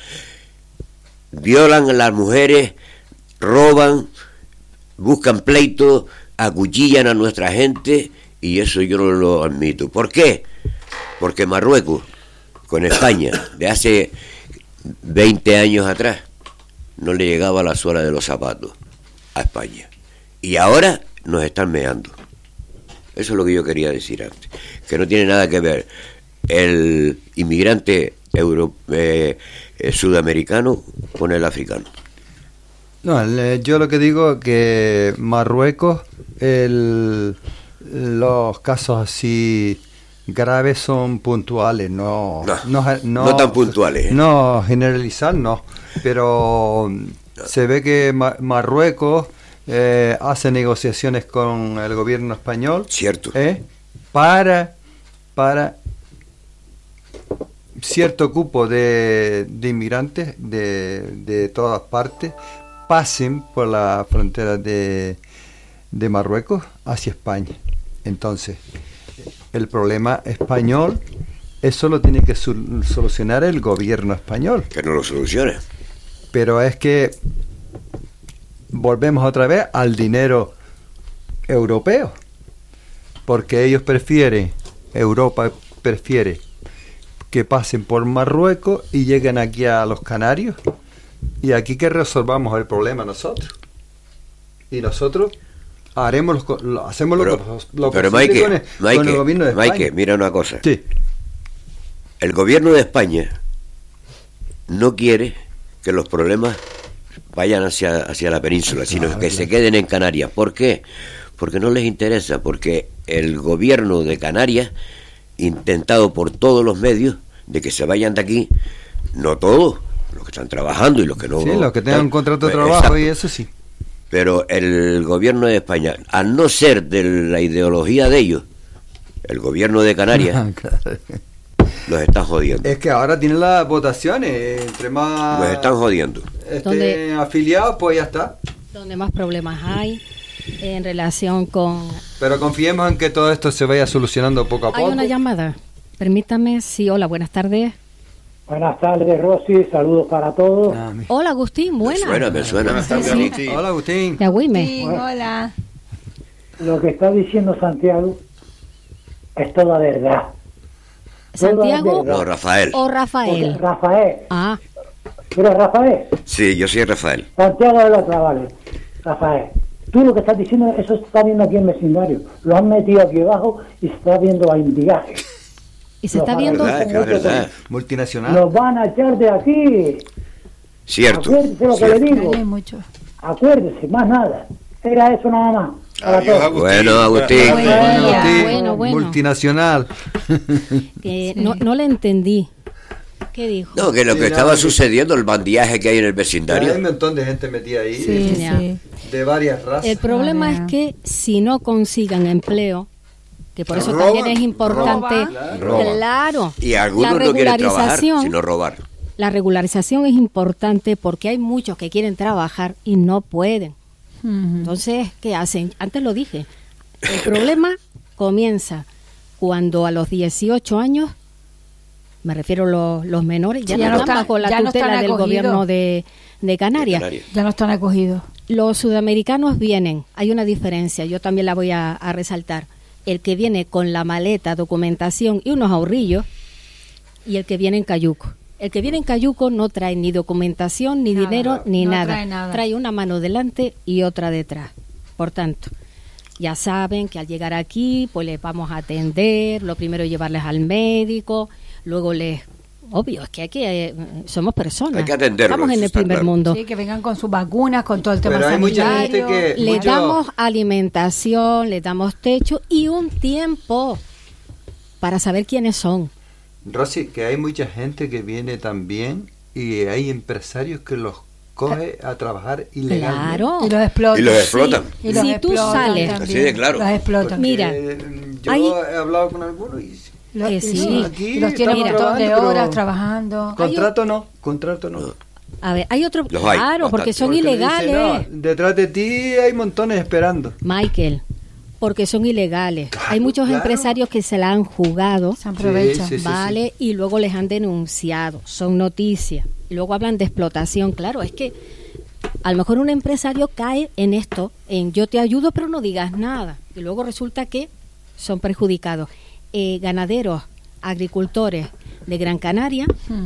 Speaker 4: Violan a las mujeres, roban, buscan pleitos, acuchillan a nuestra gente y eso yo no lo admito. ¿Por qué? Porque Marruecos, con España, de hace veinte años atrás, no le llegaba la suela de los zapatos a España. Y ahora nos están meando. Eso es lo que yo quería decir antes. Que no tiene nada que ver el inmigrante euro, eh, eh, sudamericano con el africano.
Speaker 2: No, el, eh, yo lo que digo que Marruecos, el, los casos así graves son puntuales, no
Speaker 4: No,
Speaker 2: no,
Speaker 4: no tan puntuales, ¿eh?
Speaker 2: No, generalizar no, pero se ve que Ma- Marruecos eh, hace negociaciones con el gobierno español,
Speaker 4: Cierto.
Speaker 2: ¿eh? para para cierto cupo de, de inmigrantes de, de todas partes pasen por la frontera de, de Marruecos hacia España. Entonces, el problema español, eso lo tiene que sol- solucionar el gobierno español.
Speaker 4: Que no lo solucione.
Speaker 2: Pero es que volvemos otra vez al dinero europeo, porque ellos prefieren, Europa prefiere que pasen por Marruecos y lleguen aquí a los Canarios, y aquí que resolvamos el problema nosotros. Y nosotros haremos los co- lo, hacemos
Speaker 4: Pero,
Speaker 2: lo, lo
Speaker 4: pero
Speaker 2: posible
Speaker 4: Maike,
Speaker 2: con, el,
Speaker 4: Maike,
Speaker 2: con el gobierno de España.
Speaker 4: Maike, mira una cosa.
Speaker 2: Sí.
Speaker 4: El gobierno de España no quiere que los problemas vayan hacia, hacia la península, sino
Speaker 2: Claro,
Speaker 4: que
Speaker 2: claro.
Speaker 4: se queden en Canarias. ¿Por qué? Porque no les interesa, porque el gobierno de Canarias, intentado por todos los medios de que se vayan de aquí, no todos, los que están trabajando y los que no...
Speaker 2: Sí, los que tengan
Speaker 4: están,
Speaker 2: un contrato de
Speaker 4: pues,
Speaker 2: trabajo
Speaker 4: exacto.
Speaker 2: y eso sí.
Speaker 4: Pero el gobierno de España, al no ser de la ideología de ellos, el gobierno de Canarias
Speaker 2: Claro.
Speaker 4: los está jodiendo.
Speaker 2: Es que ahora tienen las votaciones, entre más
Speaker 4: Los están jodiendo.
Speaker 2: estén
Speaker 3: ¿Dónde?
Speaker 2: afiliados, pues ya está.
Speaker 3: Donde más problemas hay en relación con...
Speaker 2: Pero confiemos en que todo esto se vaya solucionando poco a
Speaker 3: Hay
Speaker 2: poco.
Speaker 3: una llamada. Permítame, sí, hola, buenas tardes.
Speaker 7: Buenas tardes, Rosy. Saludos para todos.
Speaker 2: Ah, mi-
Speaker 3: Hola, Agustín,
Speaker 4: Me
Speaker 3: buena.
Speaker 4: suena, me suena.
Speaker 5: Buenas tardes,
Speaker 3: Sí, sí.
Speaker 5: Agustín.
Speaker 2: Hola, Agustín.
Speaker 3: Ya, Wime.
Speaker 1: Sí, hola.
Speaker 7: Lo que está diciendo Santiago es toda verdad.
Speaker 3: ¿Santiago
Speaker 4: No, Rafael.
Speaker 3: o
Speaker 7: Porque
Speaker 3: Rafael?
Speaker 7: Rafael.
Speaker 3: Ah,
Speaker 7: Pero Rafael,
Speaker 4: Sí, yo soy Rafael.
Speaker 7: Santiago de los Travales. Rafael, tú lo que estás diciendo, eso se está viendo aquí en el vecindario. Lo han metido aquí abajo y se está viendo la indigaje.
Speaker 3: y se
Speaker 7: Los
Speaker 3: está viendo...
Speaker 4: verdad, que es verdad.
Speaker 2: Multinacional.
Speaker 7: Los van a echar de aquí.
Speaker 4: Cierto.
Speaker 7: Acuérdese lo que
Speaker 4: cierto.
Speaker 7: le digo.
Speaker 1: Hay mucho.
Speaker 7: Acuérdese, más nada. Era eso nada más. Para
Speaker 5: Adiós,
Speaker 7: todos.
Speaker 5: Agustín.
Speaker 4: Bueno, Agustín.
Speaker 3: Bueno,
Speaker 2: Agustín,
Speaker 3: bueno, bueno.
Speaker 2: Multinacional.
Speaker 3: que no, no le entendí. ¿Qué dijo?
Speaker 4: No, que lo
Speaker 2: Sí,
Speaker 4: que
Speaker 2: no,
Speaker 4: estaba
Speaker 2: que-
Speaker 4: sucediendo, el bandiaje que hay en el
Speaker 2: Hay
Speaker 4: vecindario.
Speaker 2: un montón de gente metida ahí,
Speaker 1: Sí,
Speaker 3: Ya.
Speaker 1: sí.
Speaker 2: de varias razas.
Speaker 3: El problema
Speaker 1: Ah,
Speaker 3: es que si no consigan empleo, que por eso
Speaker 5: Roban,
Speaker 3: también es importante,
Speaker 1: roban.
Speaker 4: Roban.
Speaker 3: claro,
Speaker 4: Y algunos
Speaker 3: la
Speaker 4: no quieren trabajar,
Speaker 3: regularización,
Speaker 4: sino robar.
Speaker 3: la regularización es importante porque hay muchos que quieren trabajar y no pueden.
Speaker 1: Ujú.
Speaker 3: Entonces, ¿qué hacen? Antes lo dije, el problema comienza cuando a los dieciocho años, me refiero a los, los menores, ya,
Speaker 1: Sí,
Speaker 3: no
Speaker 1: ya no
Speaker 3: están
Speaker 1: están-
Speaker 3: bajo la
Speaker 1: ya no
Speaker 3: tutela
Speaker 1: están
Speaker 3: del
Speaker 1: acogidos.
Speaker 3: gobierno de, de Canarias.
Speaker 4: Canarias.
Speaker 1: Ya no están acogidos.
Speaker 3: Los sudamericanos vienen, hay una diferencia, yo también la voy a, a resaltar. El que viene con la maleta, documentación y unos ahorrillos, y el que viene en cayuco. El que viene en cayuco no trae ni documentación, ni
Speaker 1: Nada,
Speaker 3: dinero, ni
Speaker 1: no
Speaker 3: nada.
Speaker 1: trae nada.
Speaker 3: Trae una mano delante y otra detrás. Por tanto, ya saben que al llegar aquí, pues les vamos a atender, lo primero llevarles al médico, luego les... Obvio, es que aquí eh, somos personas.
Speaker 4: Hay que atenderlos,
Speaker 3: Estamos en
Speaker 4: eso
Speaker 3: el
Speaker 4: está
Speaker 3: primer
Speaker 4: claro.
Speaker 3: mundo.
Speaker 1: Sí, que vengan con sus vacunas, con todo el tema
Speaker 2: Pero hay mucha
Speaker 1: sanitario.
Speaker 2: gente que-
Speaker 3: Le
Speaker 2: mucho-
Speaker 3: damos alimentación, le damos techo y un tiempo para saber quiénes son.
Speaker 2: Rosy, que hay mucha gente que viene también y hay empresarios que los coge a trabajar ilegalmente.
Speaker 3: Claro.
Speaker 1: Y los explotan.
Speaker 4: Y los explotan.
Speaker 1: Y los
Speaker 3: Si tú
Speaker 1: explotan
Speaker 3: sales-
Speaker 1: también.
Speaker 4: Así de claro.
Speaker 1: Los explotan.
Speaker 2: Porque,
Speaker 3: Mira,
Speaker 2: mm, yo
Speaker 3: hay-
Speaker 2: he hablado con algunos y
Speaker 1: Los,
Speaker 3: Que
Speaker 1: y
Speaker 3: sí.
Speaker 1: sí,
Speaker 2: Aquí
Speaker 1: y los tienen un
Speaker 2: estamos
Speaker 1: montón de
Speaker 2: trabajando,
Speaker 1: horas
Speaker 2: pero-
Speaker 1: trabajando.
Speaker 2: contrato no, contrato no.
Speaker 3: A ver, hay otro...
Speaker 4: Los hay,
Speaker 3: claro, porque
Speaker 4: bastante.
Speaker 3: son
Speaker 2: Porque le dicen,
Speaker 3: ilegales.
Speaker 2: "No, detrás de ti hay montones esperando.
Speaker 3: Michael, porque son ilegales.
Speaker 2: Claro,
Speaker 3: hay muchos
Speaker 2: claro.
Speaker 3: empresarios que se la han jugado,
Speaker 1: Se aprovechan.
Speaker 2: Sí, sí, sí.
Speaker 3: ¿vale? Y luego les han denunciado. Son noticias. Y luego hablan de explotación. Claro, es que a lo mejor un empresario cae en esto, en yo te ayudo pero no digas nada. Y luego resulta que son perjudicados. Eh, ganaderos, agricultores de Gran Canaria
Speaker 1: Hmm.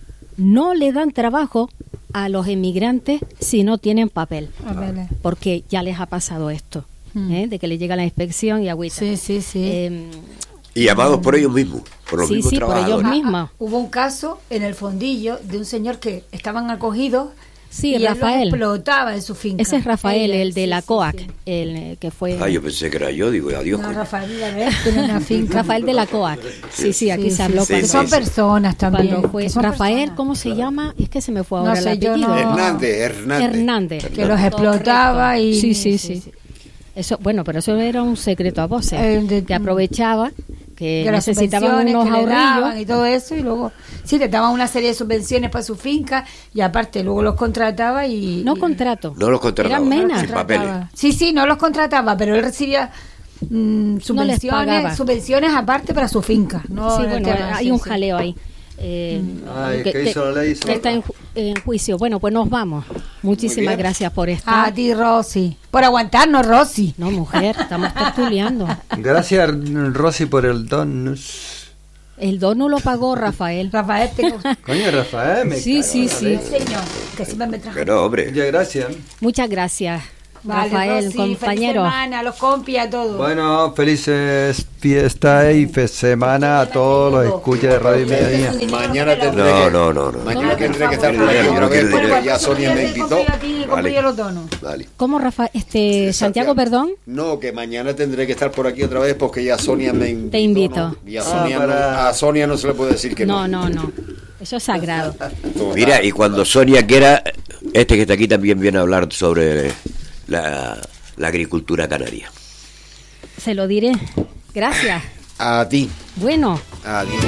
Speaker 3: no le dan trabajo a los emigrantes si no tienen papel,
Speaker 1: A ver,
Speaker 3: porque ya les ha pasado esto,
Speaker 1: Hmm.
Speaker 3: ¿eh? de que le llega la inspección y agüita.
Speaker 1: Sí, sí, sí.
Speaker 3: Eh,
Speaker 4: Y llamados por ellos mismos, por los
Speaker 3: Sí,
Speaker 4: mismos
Speaker 3: sí, por ellos
Speaker 4: trabajadores.
Speaker 3: mismos.
Speaker 1: Ah, ah, hubo un caso en el fondillo de un señor que estaban acogidos
Speaker 3: Sí,
Speaker 1: y él los
Speaker 3: Rafael.
Speaker 1: explotaba en su finca.
Speaker 3: Ese es Rafael,
Speaker 1: Él,
Speaker 3: el de
Speaker 1: sí,
Speaker 3: la
Speaker 1: sí,
Speaker 3: COAC,
Speaker 1: sí.
Speaker 3: el eh, que fue...
Speaker 4: Ah, yo pensé que era yo, digo, adiós.
Speaker 1: No,
Speaker 4: coño.
Speaker 1: Rafael Villarreal tiene una finca.
Speaker 3: Rafael de la COAC. Sí, sí, aquí
Speaker 1: Sí,
Speaker 3: se habló
Speaker 1: sí,
Speaker 3: cuando,
Speaker 1: sí. Son
Speaker 4: sí.
Speaker 1: personas también.
Speaker 3: cuando fue...
Speaker 1: que son
Speaker 3: Rafael,
Speaker 1: personas.
Speaker 3: ¿cómo se llama? Es que se me fue
Speaker 1: No
Speaker 3: ahora
Speaker 1: sé,
Speaker 3: el
Speaker 1: yo
Speaker 3: apellido.
Speaker 1: no-
Speaker 5: Hernández, Hernández.
Speaker 3: Hernández.
Speaker 1: Que los explotaba
Speaker 3: Correcto.
Speaker 1: y...
Speaker 3: Sí, sí, sí. Eso, bueno, pero eso era un secreto a voces.
Speaker 1: Eh, de-
Speaker 3: que aprovechaba que
Speaker 1: de las
Speaker 3: necesitaban
Speaker 1: subvenciones
Speaker 3: unos
Speaker 1: que le daban
Speaker 3: ahorrillos.
Speaker 1: y todo eso, y luego sí le daban una serie de subvenciones para su finca y aparte luego los contrataba y
Speaker 3: No
Speaker 1: y-
Speaker 3: contrato.
Speaker 4: No los contrataba.
Speaker 3: Eran menas.
Speaker 4: Sin papeles.
Speaker 1: Sí, sí, no los contrataba, pero él recibía mm, subvenciones,
Speaker 3: pagaba.
Speaker 1: subvenciones aparte para su finca. No
Speaker 3: Sí,
Speaker 1: en el
Speaker 3: bueno,
Speaker 1: tema,
Speaker 3: hay
Speaker 1: sí,
Speaker 3: un
Speaker 1: sí.
Speaker 3: jaleo ahí. Eh,
Speaker 2: Ay, que hizo la ley, hizo
Speaker 3: que
Speaker 2: la
Speaker 3: está en, ju- en juicio. Bueno, pues nos vamos. Muchísimas
Speaker 5: bien.
Speaker 3: gracias por estar.
Speaker 1: A ti, Rosy. Por aguantarnos, Rosy.
Speaker 3: No, mujer, estamos tertuliando.
Speaker 2: Gracias, Rosy, por el don.
Speaker 3: El dono lo pagó Rafael.
Speaker 1: Rafael, tengo...
Speaker 2: Coño, Rafael, me
Speaker 3: Sí,
Speaker 2: cago
Speaker 3: sí,
Speaker 2: en la
Speaker 3: sí.
Speaker 2: leche.
Speaker 1: señor, que siempre me trajo.
Speaker 4: Que no, hombre.
Speaker 2: Muchas gracias.
Speaker 3: Muchas gracias,
Speaker 1: Vale,
Speaker 3: Rafael,
Speaker 1: Rosy,
Speaker 3: compañero.
Speaker 1: Feliz semana, a los compis, a todos.
Speaker 2: Bueno, felices fiestas y fe semana a todos los escuchas de Radio Mediodía.
Speaker 5: Mañana tendré
Speaker 4: No,
Speaker 5: que,
Speaker 4: no, no, no.
Speaker 5: mañana tendré que estar
Speaker 4: Yo
Speaker 5: por aquí
Speaker 4: no
Speaker 5: otra
Speaker 4: quiero
Speaker 5: vez, porque
Speaker 4: dinero.
Speaker 5: ya Sonia me invitó.
Speaker 4: Vale.
Speaker 1: los donos.
Speaker 4: Vale.
Speaker 3: ¿Cómo, Rafa? Este, Santiago, perdón.
Speaker 5: No, que mañana tendré que estar por aquí otra vez porque ya Sonia me invitó.
Speaker 3: Te invito.
Speaker 5: ¿no? Y a
Speaker 2: Ah,
Speaker 5: Sonia,
Speaker 2: para-
Speaker 5: no, a Sonia no se le puede decir que no.
Speaker 3: No, no, no. Eso es sagrado.
Speaker 4: Mira, y cuando Sonia quiera, este que está aquí también viene a hablar sobre la, la agricultura canaria.
Speaker 3: Se lo diré. Gracias.
Speaker 5: A ti.
Speaker 3: Bueno,
Speaker 5: A ti.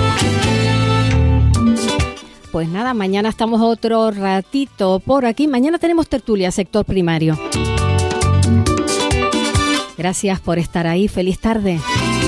Speaker 3: pues nada, mañana estamos otro ratito por aquí. Mañana tenemos tertulia, sector primario. Gracias por estar ahí. Feliz tarde.